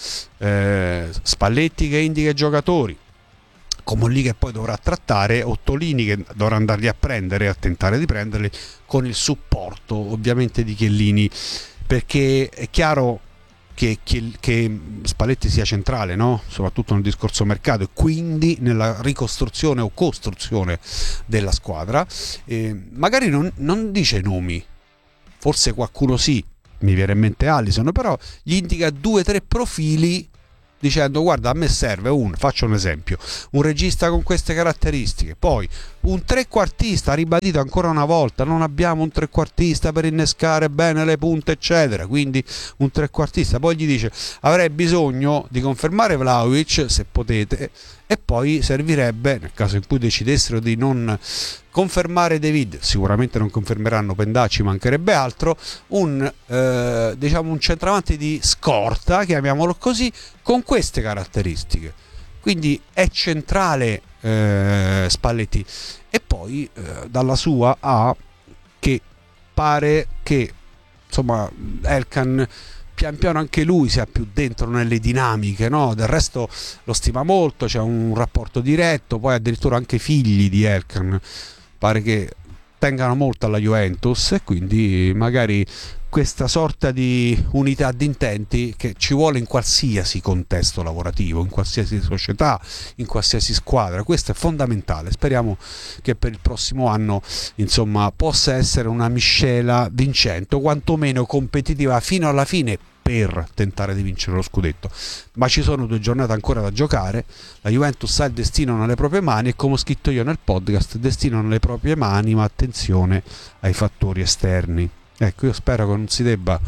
Eh, Spalletti che indica i giocatori, Comolli che poi dovrà trattare, Ottolini che dovrà andarli a prendere, a tentare di prenderli, con il supporto ovviamente di Chiellini, perché è chiaro Che, che, che Spalletti sia centrale, no? Soprattutto nel discorso mercato e quindi nella ricostruzione o costruzione della squadra. Eh, magari non, non dice nomi, forse qualcuno sì, mi viene in mente Alisson, però gli indica due o tre profili dicendo guarda, a me serve un, faccio un esempio, un regista con queste caratteristiche, poi un trequartista, ribadito ancora una volta, non abbiamo un trequartista per innescare bene le punte eccetera, quindi un trequartista, poi gli dice avrei bisogno di confermare Vlahovic se potete, e poi servirebbe, nel caso in cui decidessero di non confermare David, sicuramente non confermeranno Pendacci, mancherebbe altro, un eh, diciamo un centravanti di scorta, chiamiamolo così, con queste caratteristiche. Quindi è centrale eh, Spalletti. E poi eh, dalla sua A che pare che insomma Elkan pian piano anche lui sia più dentro nelle dinamiche, no? Del resto lo stima molto, c'è un rapporto diretto, poi addirittura anche i figli di Elkan pare che tengano molto alla Juventus, e quindi magari questa sorta di unità di intenti che ci vuole in qualsiasi contesto lavorativo, in qualsiasi società, in qualsiasi squadra, questo è fondamentale. Speriamo che per il prossimo anno insomma possa essere una miscela vincente o quantomeno competitiva fino alla fine per tentare di vincere lo scudetto. Ma ci sono due giornate ancora da giocare, la Juventus ha il destino nelle proprie mani e, come ho scritto io nel podcast, il destino nelle proprie mani, ma attenzione ai fattori esterni. Ecco, io spero che non si debba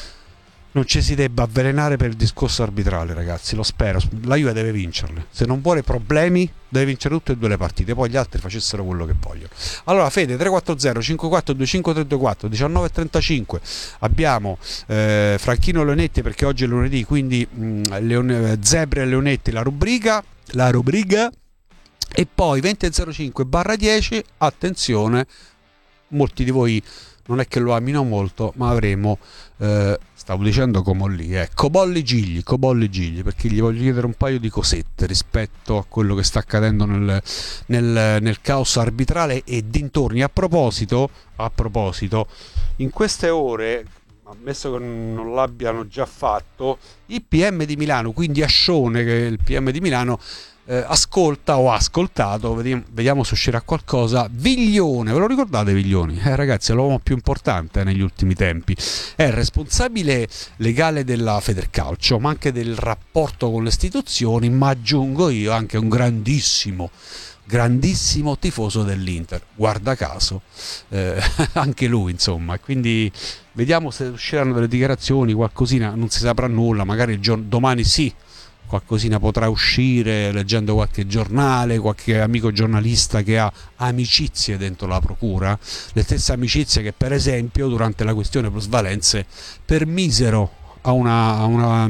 non ci si debba avvelenare per il discorso arbitrale, ragazzi, lo spero. La Juve deve vincerle, se non vuole problemi deve vincere tutte e due le partite, poi gli altri facessero quello che vogliono. Allora Fede, tre quattro zero cinque quattro due cinque tre due quattro, diciannove e trentacinque abbiamo eh, Franchino Leonetti, perché oggi è lunedì, quindi mh, Leone, Zebre e Leonetti la rubrica la rubrica e poi venti e zero cinque barra dieci, attenzione, molti di voi non è che lo amino molto, ma avremo eh, stavo dicendo Comolli, eh, Cobolli Gigli, Cobolli Gigli, perché gli voglio chiedere un paio di cosette rispetto a quello che sta accadendo nel, nel, nel caos arbitrale e dintorni. A proposito, a proposito, in queste ore, ammesso che non l'abbiano già fatto, il P M di Milano, quindi Ascione, che è il P M di Milano, Eh, ascolta o ha ascoltato, vediamo, vediamo se uscirà qualcosa. Viglione, ve lo ricordate Viglioni? Eh, ragazzi, è l'uomo più importante eh, negli ultimi tempi, è il responsabile legale della Federcalcio, ma anche del rapporto con le istituzioni, ma aggiungo io anche un grandissimo grandissimo tifoso dell'Inter, guarda caso, eh, anche lui insomma, quindi vediamo se usciranno delle dichiarazioni, qualcosina, non si saprà nulla, magari il giorno, domani sì, qualcosina potrà uscire leggendo qualche giornale, qualche amico giornalista che ha amicizie dentro la procura, le stesse amicizie che per esempio durante la questione plusvalenze permisero a una, a una,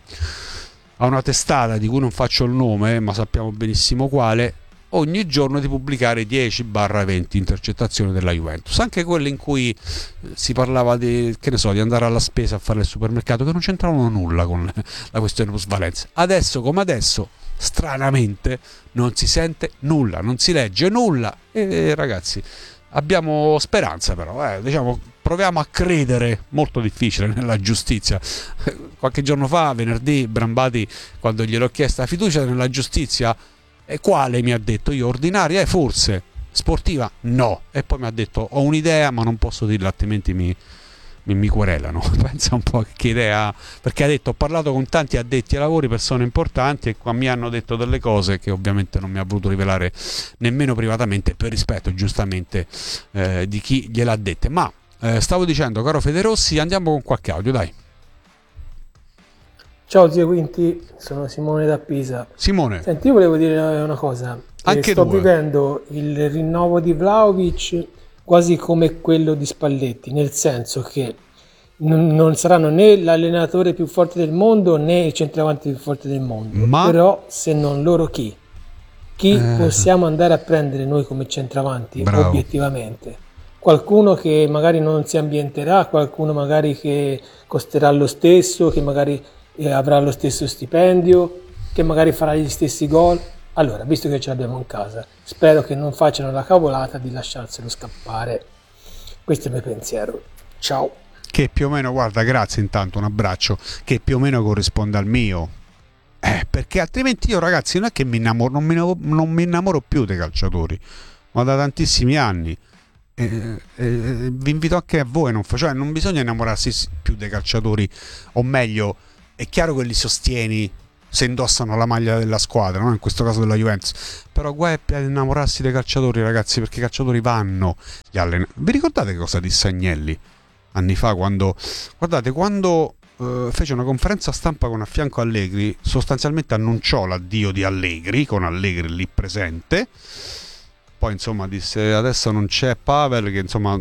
a una testata di cui non faccio il nome ma sappiamo benissimo quale, ogni giorno di pubblicare dieci venti intercettazioni della Juventus, anche quelle in cui si parlava di, che ne so, di andare alla spesa a fare il supermercato, che non c'entravano nulla con la questione plusvalenze. Adesso come adesso, stranamente, non si sente nulla, non si legge nulla, e ragazzi abbiamo speranza, però eh, diciamo, proviamo a credere, molto difficile, nella giustizia. Qualche giorno fa, venerdì, Brambati, quando gliel'ho chiesta la fiducia nella giustizia, e quale mi ha detto io, ordinaria, eh, forse, sportiva no, e poi mi ha detto ho un'idea ma non posso dirla altrimenti mi, mi, mi querelano. Pensa un po' che idea, perché ha detto ho parlato con tanti addetti ai lavori, persone importanti, e qua mi hanno detto delle cose che ovviamente non mi ha voluto rivelare nemmeno privatamente, per rispetto giustamente eh, di chi gliel'ha dette. Ma eh, stavo dicendo, caro Federossi, andiamo con qualche audio, dai. Ciao zio Quinti, sono Simone da Pisa. Simone. Senti, io volevo dire una cosa. Anche sto due. vivendo il rinnovo di Vlahovic quasi come quello di Spalletti, nel senso che non, non saranno né l'allenatore più forte del mondo né il centravanti più forte del mondo, Ma... però se non loro chi? Chi Eh. possiamo andare a prendere noi come centravanti? Bravo. Obiettivamente qualcuno che magari non si ambienterà, qualcuno magari che costerà lo stesso, che magari eh, avrà lo stesso stipendio, che magari farà gli stessi gol. Allora, visto che ce l'abbiamo in casa, spero che non facciano la cavolata di lasciarselo scappare. Questo è il mio pensiero. Ciao. Che più o meno, guarda, grazie intanto, un abbraccio, che più o meno corrisponde al mio. Eh, perché altrimenti io, ragazzi, non è che mi innamoro, non mi, non mi innamoro più dei calciatori, ma da tantissimi anni. Eh, eh, vi invito anche a voi, non, cioè, non bisogna innamorarsi più dei calciatori, o meglio, è chiaro che li sostieni se indossano la maglia della squadra, no? In questo caso della Juventus, però guai ad innamorarsi dei calciatori, ragazzi, perché i calciatori vanno gli allen- vi ricordate cosa disse Agnelli anni fa quando, guardate, quando eh, fece una conferenza stampa con a fianco Allegri, sostanzialmente annunciò l'addio di Allegri con Allegri lì presente. Poi insomma disse adesso non c'è Pavel, che insomma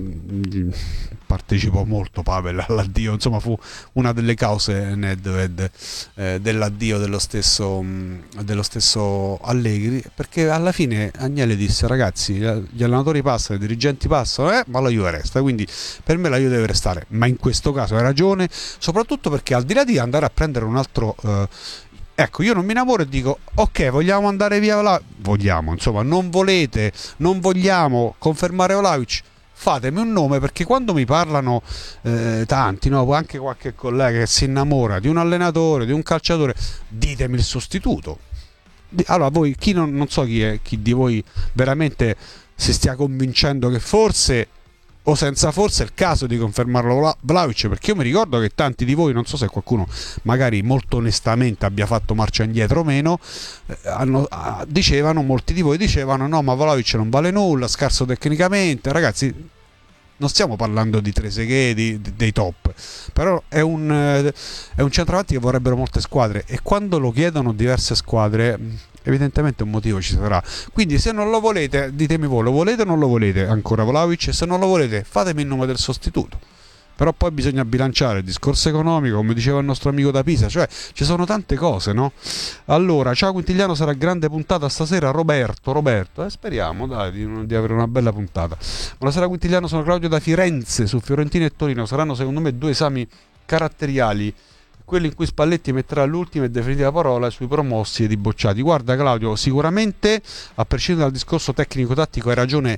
partecipò molto Pavel all'addio, insomma fu una delle cause, Nedved, eh, dell'addio dello stesso, mh, dello stesso Allegri, perché alla fine Agnelli disse ragazzi, gli allenatori passano, i dirigenti passano, eh, ma la Juve resta, quindi per me la Juve deve restare, ma in questo caso hai ragione, soprattutto perché al di là di andare a prendere un altro... Eh, Ecco, io non mi innamoro e dico, ok, vogliamo andare via Vlahovic? Vogliamo, insomma, non volete, non vogliamo confermare Vlahovic? Fatemi un nome, perché quando mi parlano eh, tanti, no, anche qualche collega che si innamora di un allenatore, di un calciatore, ditemi il sostituto. Allora, voi, chi non, non so chi è, chi di voi veramente si stia convincendo che forse... o senza forse è il caso di confermarlo Vlahovic, perché io mi ricordo che tanti di voi, non so se qualcuno magari molto onestamente abbia fatto marcia indietro o meno, eh, hanno, ah, dicevano, molti di voi dicevano no, ma Vlahovic non vale nulla, scarso tecnicamente. Ragazzi, non stiamo parlando di Trezeguet, di, di, dei top, però è un, eh, è un centravanti che vorrebbero molte squadre, e quando lo chiedono diverse squadre evidentemente un motivo ci sarà. Quindi se non lo volete, ditemi voi, lo volete o non lo volete ancora Vlahovic, e se non lo volete fatemi il nome del sostituto. Però poi bisogna bilanciare il discorso economico, come diceva il nostro amico da Pisa, cioè ci sono tante cose, no? Allora, ciao Quintigliano, sarà grande puntata stasera. Roberto, Roberto, eh, speriamo dai di, di avere una bella puntata. Buonasera Quintigliano, sono Claudio da Firenze. Su Fiorentina e Torino saranno secondo me due esami caratteriali, quelli in cui Spalletti metterà l'ultima e definitiva parola sui promossi ed i bocciati. Guarda Claudio, sicuramente, a prescindere dal discorso tecnico-tattico, hai ragione,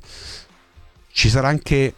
ci sarà anche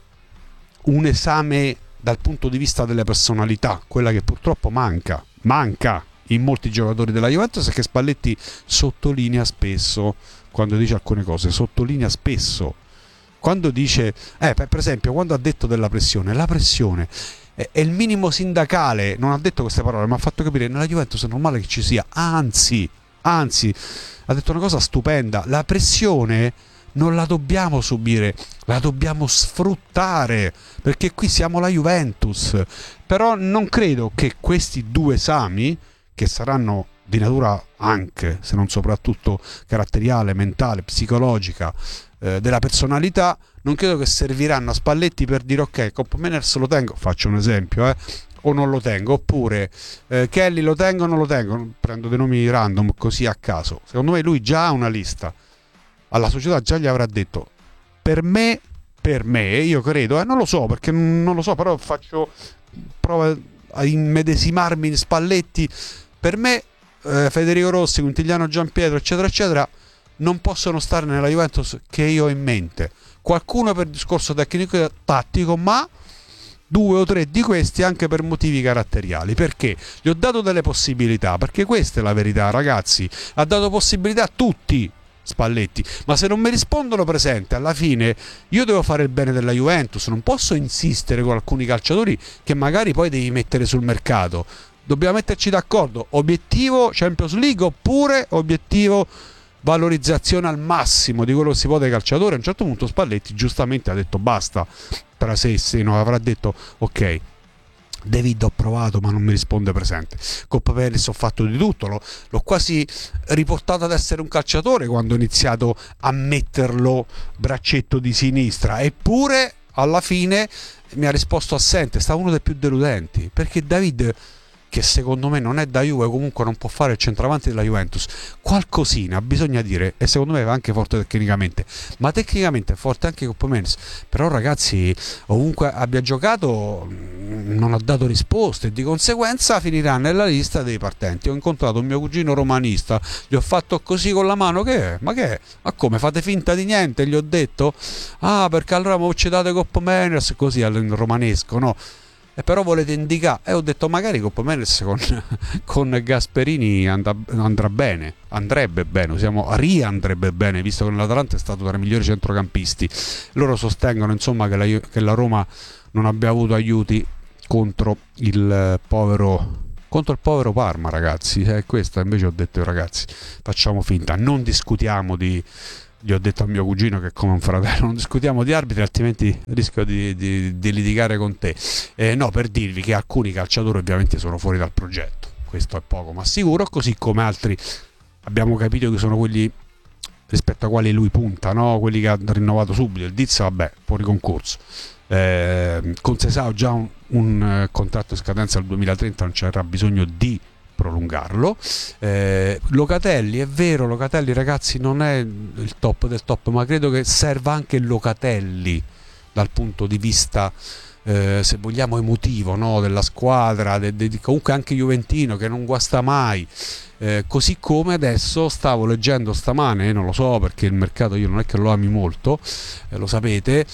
un esame dal punto di vista delle personalità, quella che purtroppo manca, manca in molti giocatori della Juventus, e che Spalletti sottolinea spesso quando dice alcune cose, sottolinea spesso. Quando dice, eh, per esempio, quando ha detto della pressione, la pressione è il minimo sindacale, non ha detto queste parole, ma ha fatto capire nella Juventus è normale che ci sia, anzi, anzi, ha detto una cosa stupenda, la pressione non la dobbiamo subire, la dobbiamo sfruttare, perché qui siamo la Juventus. Però non credo che questi due esami, che saranno di natura anche, se non soprattutto caratteriale, mentale, psicologica, eh, della personalità, non credo che serviranno a Spalletti per dire ok, Cop Manners lo tengo, faccio un esempio, eh, o non lo tengo, oppure eh, Kelly lo tengo o non lo tengo, prendo dei nomi random così a caso. Secondo me lui già ha una lista, alla società già gli avrà detto, per me, per me, io credo, eh, non lo so, perché non lo so, però faccio prova a immedesimarmi in Spalletti, per me eh, Federico Rossi, Quintigliano Giampietro, eccetera, eccetera, non possono stare nella Juventus che io ho in mente. Qualcuno per discorso tecnico e tattico, ma due o tre di questi anche per motivi caratteriali. Perché? Gli ho dato delle possibilità, perché questa è la verità, ragazzi. Ha dato possibilità a tutti Spalletti, ma se non mi rispondono presente, alla fine io devo fare il bene della Juventus, non posso insistere con alcuni calciatori che magari poi devi mettere sul mercato. Dobbiamo metterci d'accordo, obiettivo Champions League oppure obiettivo valorizzazione al massimo di quello che si può dai calciatori. A un certo punto Spalletti giustamente ha detto basta, tra sé e sé, no, avrà detto ok, David ho provato ma non mi risponde presente, Coppa Peris ho fatto di tutto, l'ho, l'ho quasi riportato ad essere un calciatore quando ho iniziato a metterlo braccetto di sinistra, eppure alla fine mi ha risposto assente, è stato uno dei più deludenti, perché David, che secondo me non è da Juve, comunque non può fare il centravanti della Juventus, qualcosina bisogna dire, e secondo me è anche forte tecnicamente, ma tecnicamente è forte anche Copp Meners. Però ragazzi, ovunque abbia giocato non ha dato risposte, e di conseguenza finirà nella lista dei partenti. Ho incontrato un mio cugino romanista, gli ho fatto così con la mano, che è? Ma che è? Ma come, fate finta di niente? Gli ho detto, ah, perché allora mi ci date Copp Meners, così al romanesco, no? E però volete indicare, e ho detto magari Copp Meners con, con Gasperini andrà, andrà bene, andrebbe bene, usiamo riandrebbe bene, visto che l'Atalanta è stato tra i migliori centrocampisti. Loro sostengono insomma che la, che la Roma non abbia avuto aiuti contro il povero contro il povero Parma, ragazzi, è questo. Invece ho detto, ragazzi, facciamo finta, non discutiamo di... Gli ho detto a mio cugino, che è come un fratello, non discutiamo di arbitri, altrimenti rischio di, di, di litigare con te. Eh, no, per dirvi che alcuni calciatori ovviamente sono fuori dal progetto, questo è poco ma sicuro, così come altri abbiamo capito che sono quelli rispetto a quali lui punta, no? Quelli che ha rinnovato subito. Il Diz, vabbè, fuori concorso. Eh, con Sesao già un, un contratto in scadenza al duemilatrenta, non c'era bisogno di prolungarlo. eh, Locatelli, è vero, Locatelli ragazzi non è il top del top, ma credo che serva anche Locatelli dal punto di vista eh, se vogliamo emotivo, no? Della squadra, de, de, comunque anche juventino, che non guasta mai. Eh, così come adesso stavo leggendo stamane, non lo so perché il mercato io non è che lo ami molto, eh, lo sapete,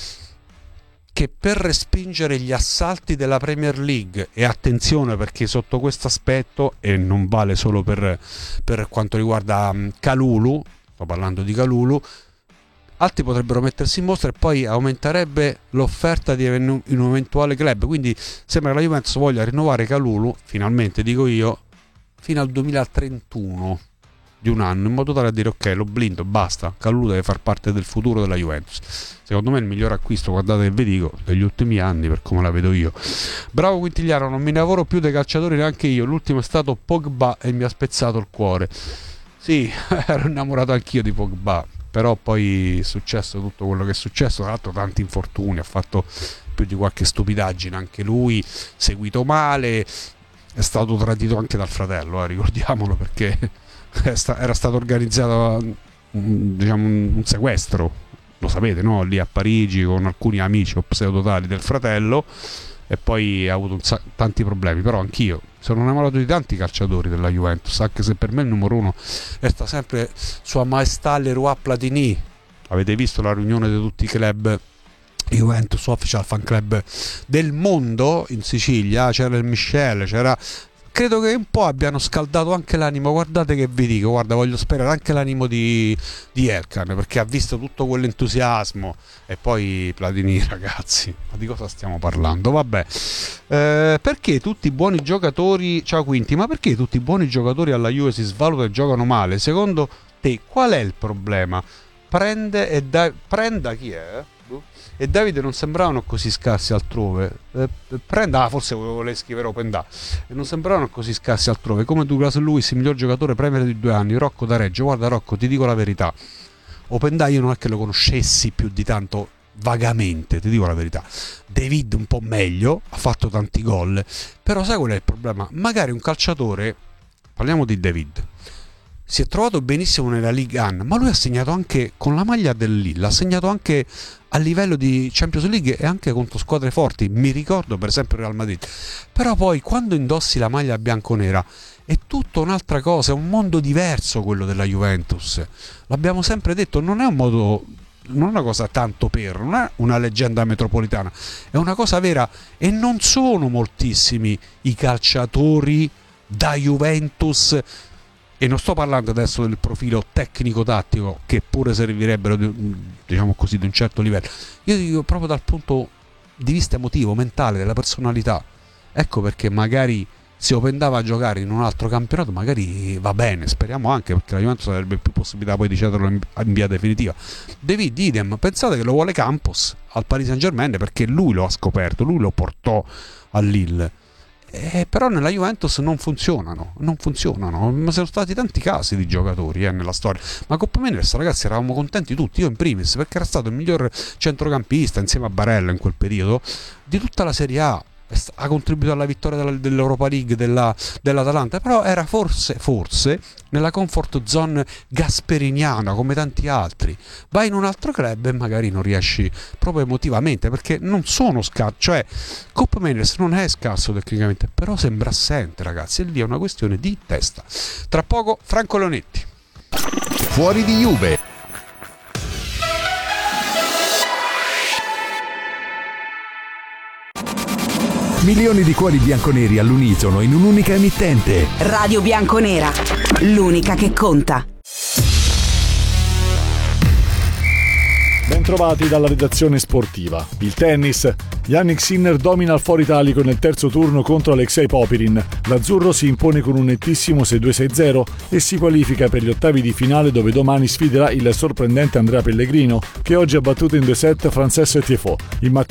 che per respingere gli assalti della Premier League, e attenzione perché sotto questo aspetto, e non vale solo per, per quanto riguarda um, Kalulu, sto parlando di Kalulu, altri potrebbero mettersi in mostra e poi aumenterebbe l'offerta di un eventuale club. Quindi sembra che la Juventus voglia rinnovare Kalulu, finalmente dico io, fino al duemilatrentuno, di un anno, in modo tale a dire ok, lo blindo, basta, Kalulu deve far parte del futuro della Juventus. Secondo me è il miglior acquisto, guardate che vi dico, degli ultimi anni, per come la vedo io. Bravo Quintigliano, non mi lavoro più dei calciatori neanche io, l'ultimo è stato Pogba e mi ha spezzato il cuore. Sì, ero innamorato anch'io di Pogba, però poi è successo tutto quello che è successo, tra l'altro tanti infortuni, ha fatto più di qualche stupidaggine anche lui, seguito male, è stato tradito anche dal fratello, eh, ricordiamolo, perché era stato organizzato diciamo un sequestro, lo sapete, no? Lì a Parigi con alcuni amici o pseudotali del fratello, e poi ha avuto un sa- tanti problemi. Però anch'io sono innamorato di tanti calciatori della Juventus, anche se per me il numero uno resta sempre Sua Maestà Leroy Platini. Avete visto la riunione di tutti i club Juventus Official Fan Club del mondo in Sicilia? C'era il Michel, c'era... Credo che un po' abbiano scaldato anche l'animo, guardate che vi dico, guarda, voglio sperare anche l'animo di, di Elkan, perché ha visto tutto quell'entusiasmo. E poi Platini, ragazzi, ma di cosa stiamo parlando? Vabbè, eh, perché tutti i buoni giocatori, ciao Quinti, ma perché tutti i buoni giocatori alla Juve si svalutano e giocano male? Secondo te qual è il problema? Prende e da, prenda chi è? E Davide non sembravano così scarsi altrove. Eh, prenda, ah, forse volevo scrivere Openda. E non sembravano così scarsi altrove. Come Douglas Lewis, il miglior giocatore Premier di due anni. Rocco da Reggio. Guarda Rocco, ti dico la verità. Openda io non è che lo conoscessi più di tanto, vagamente, ti dico la verità. David un po' meglio, ha fatto tanti gol. Però sai qual è il problema? Magari un calciatore, parliamo di David, si è trovato benissimo nella Ligue uno, ma lui ha segnato anche con la maglia del Lille, ha segnato anche a livello di Champions League e anche contro squadre forti. Mi ricordo per esempio il Real Madrid. Però poi quando indossi la maglia bianconera è tutta un'altra cosa, è un mondo diverso quello della Juventus. L'abbiamo sempre detto, non è un modo, non è una cosa tanto per, non è una leggenda metropolitana, è una cosa vera, e non sono moltissimi i calciatori da Juventus. E non sto parlando adesso del profilo tecnico-tattico, che pure servirebbero, diciamo così, di un certo livello. Io dico proprio dal punto di vista emotivo, mentale, della personalità. Ecco perché magari se Opendava a giocare in un altro campionato, magari va bene, speriamo anche, perché la Juventus avrebbe più possibilità poi di cederlo in, in via definitiva. David idem, pensate che lo vuole Campos al Paris Saint Germain, perché lui lo ha scoperto, lui lo portò a Lille. eh, però nella Juventus non funzionano, non funzionano, ma sono stati tanti casi di giocatori eh, nella storia, ma Coppa Mendes, ragazzi, eravamo contenti tutti, io in primis, perché era stato il miglior centrocampista insieme a Barella in quel periodo di tutta la Serie A. Ha contribuito alla vittoria della, dell'Europa League della, dell'Atalanta, però era forse forse nella comfort zone gasperiniana come tanti altri. Vai in un altro club e magari non riesci proprio emotivamente, perché non sono scarso, cioè Coppa Mendes non è scarso tecnicamente, però sembra assente, ragazzi, e lì è una questione di testa. Tra poco Franco Leonetti. Fuori di Juve. Milioni di cuori bianconeri all'unisono in un'unica emittente. Radio Bianconera, l'unica che conta. Bentrovati dalla redazione sportiva. Il tennis. Jannik Sinner domina il foro italico nel terzo turno contro Alexei Popirin. L'azzurro si impone con un nettissimo sei due sei zero e si qualifica per gli ottavi di finale, dove domani sfiderà il sorprendente Andrea Pellegrino, che oggi ha battuto in due set Frances Tiafoe. Il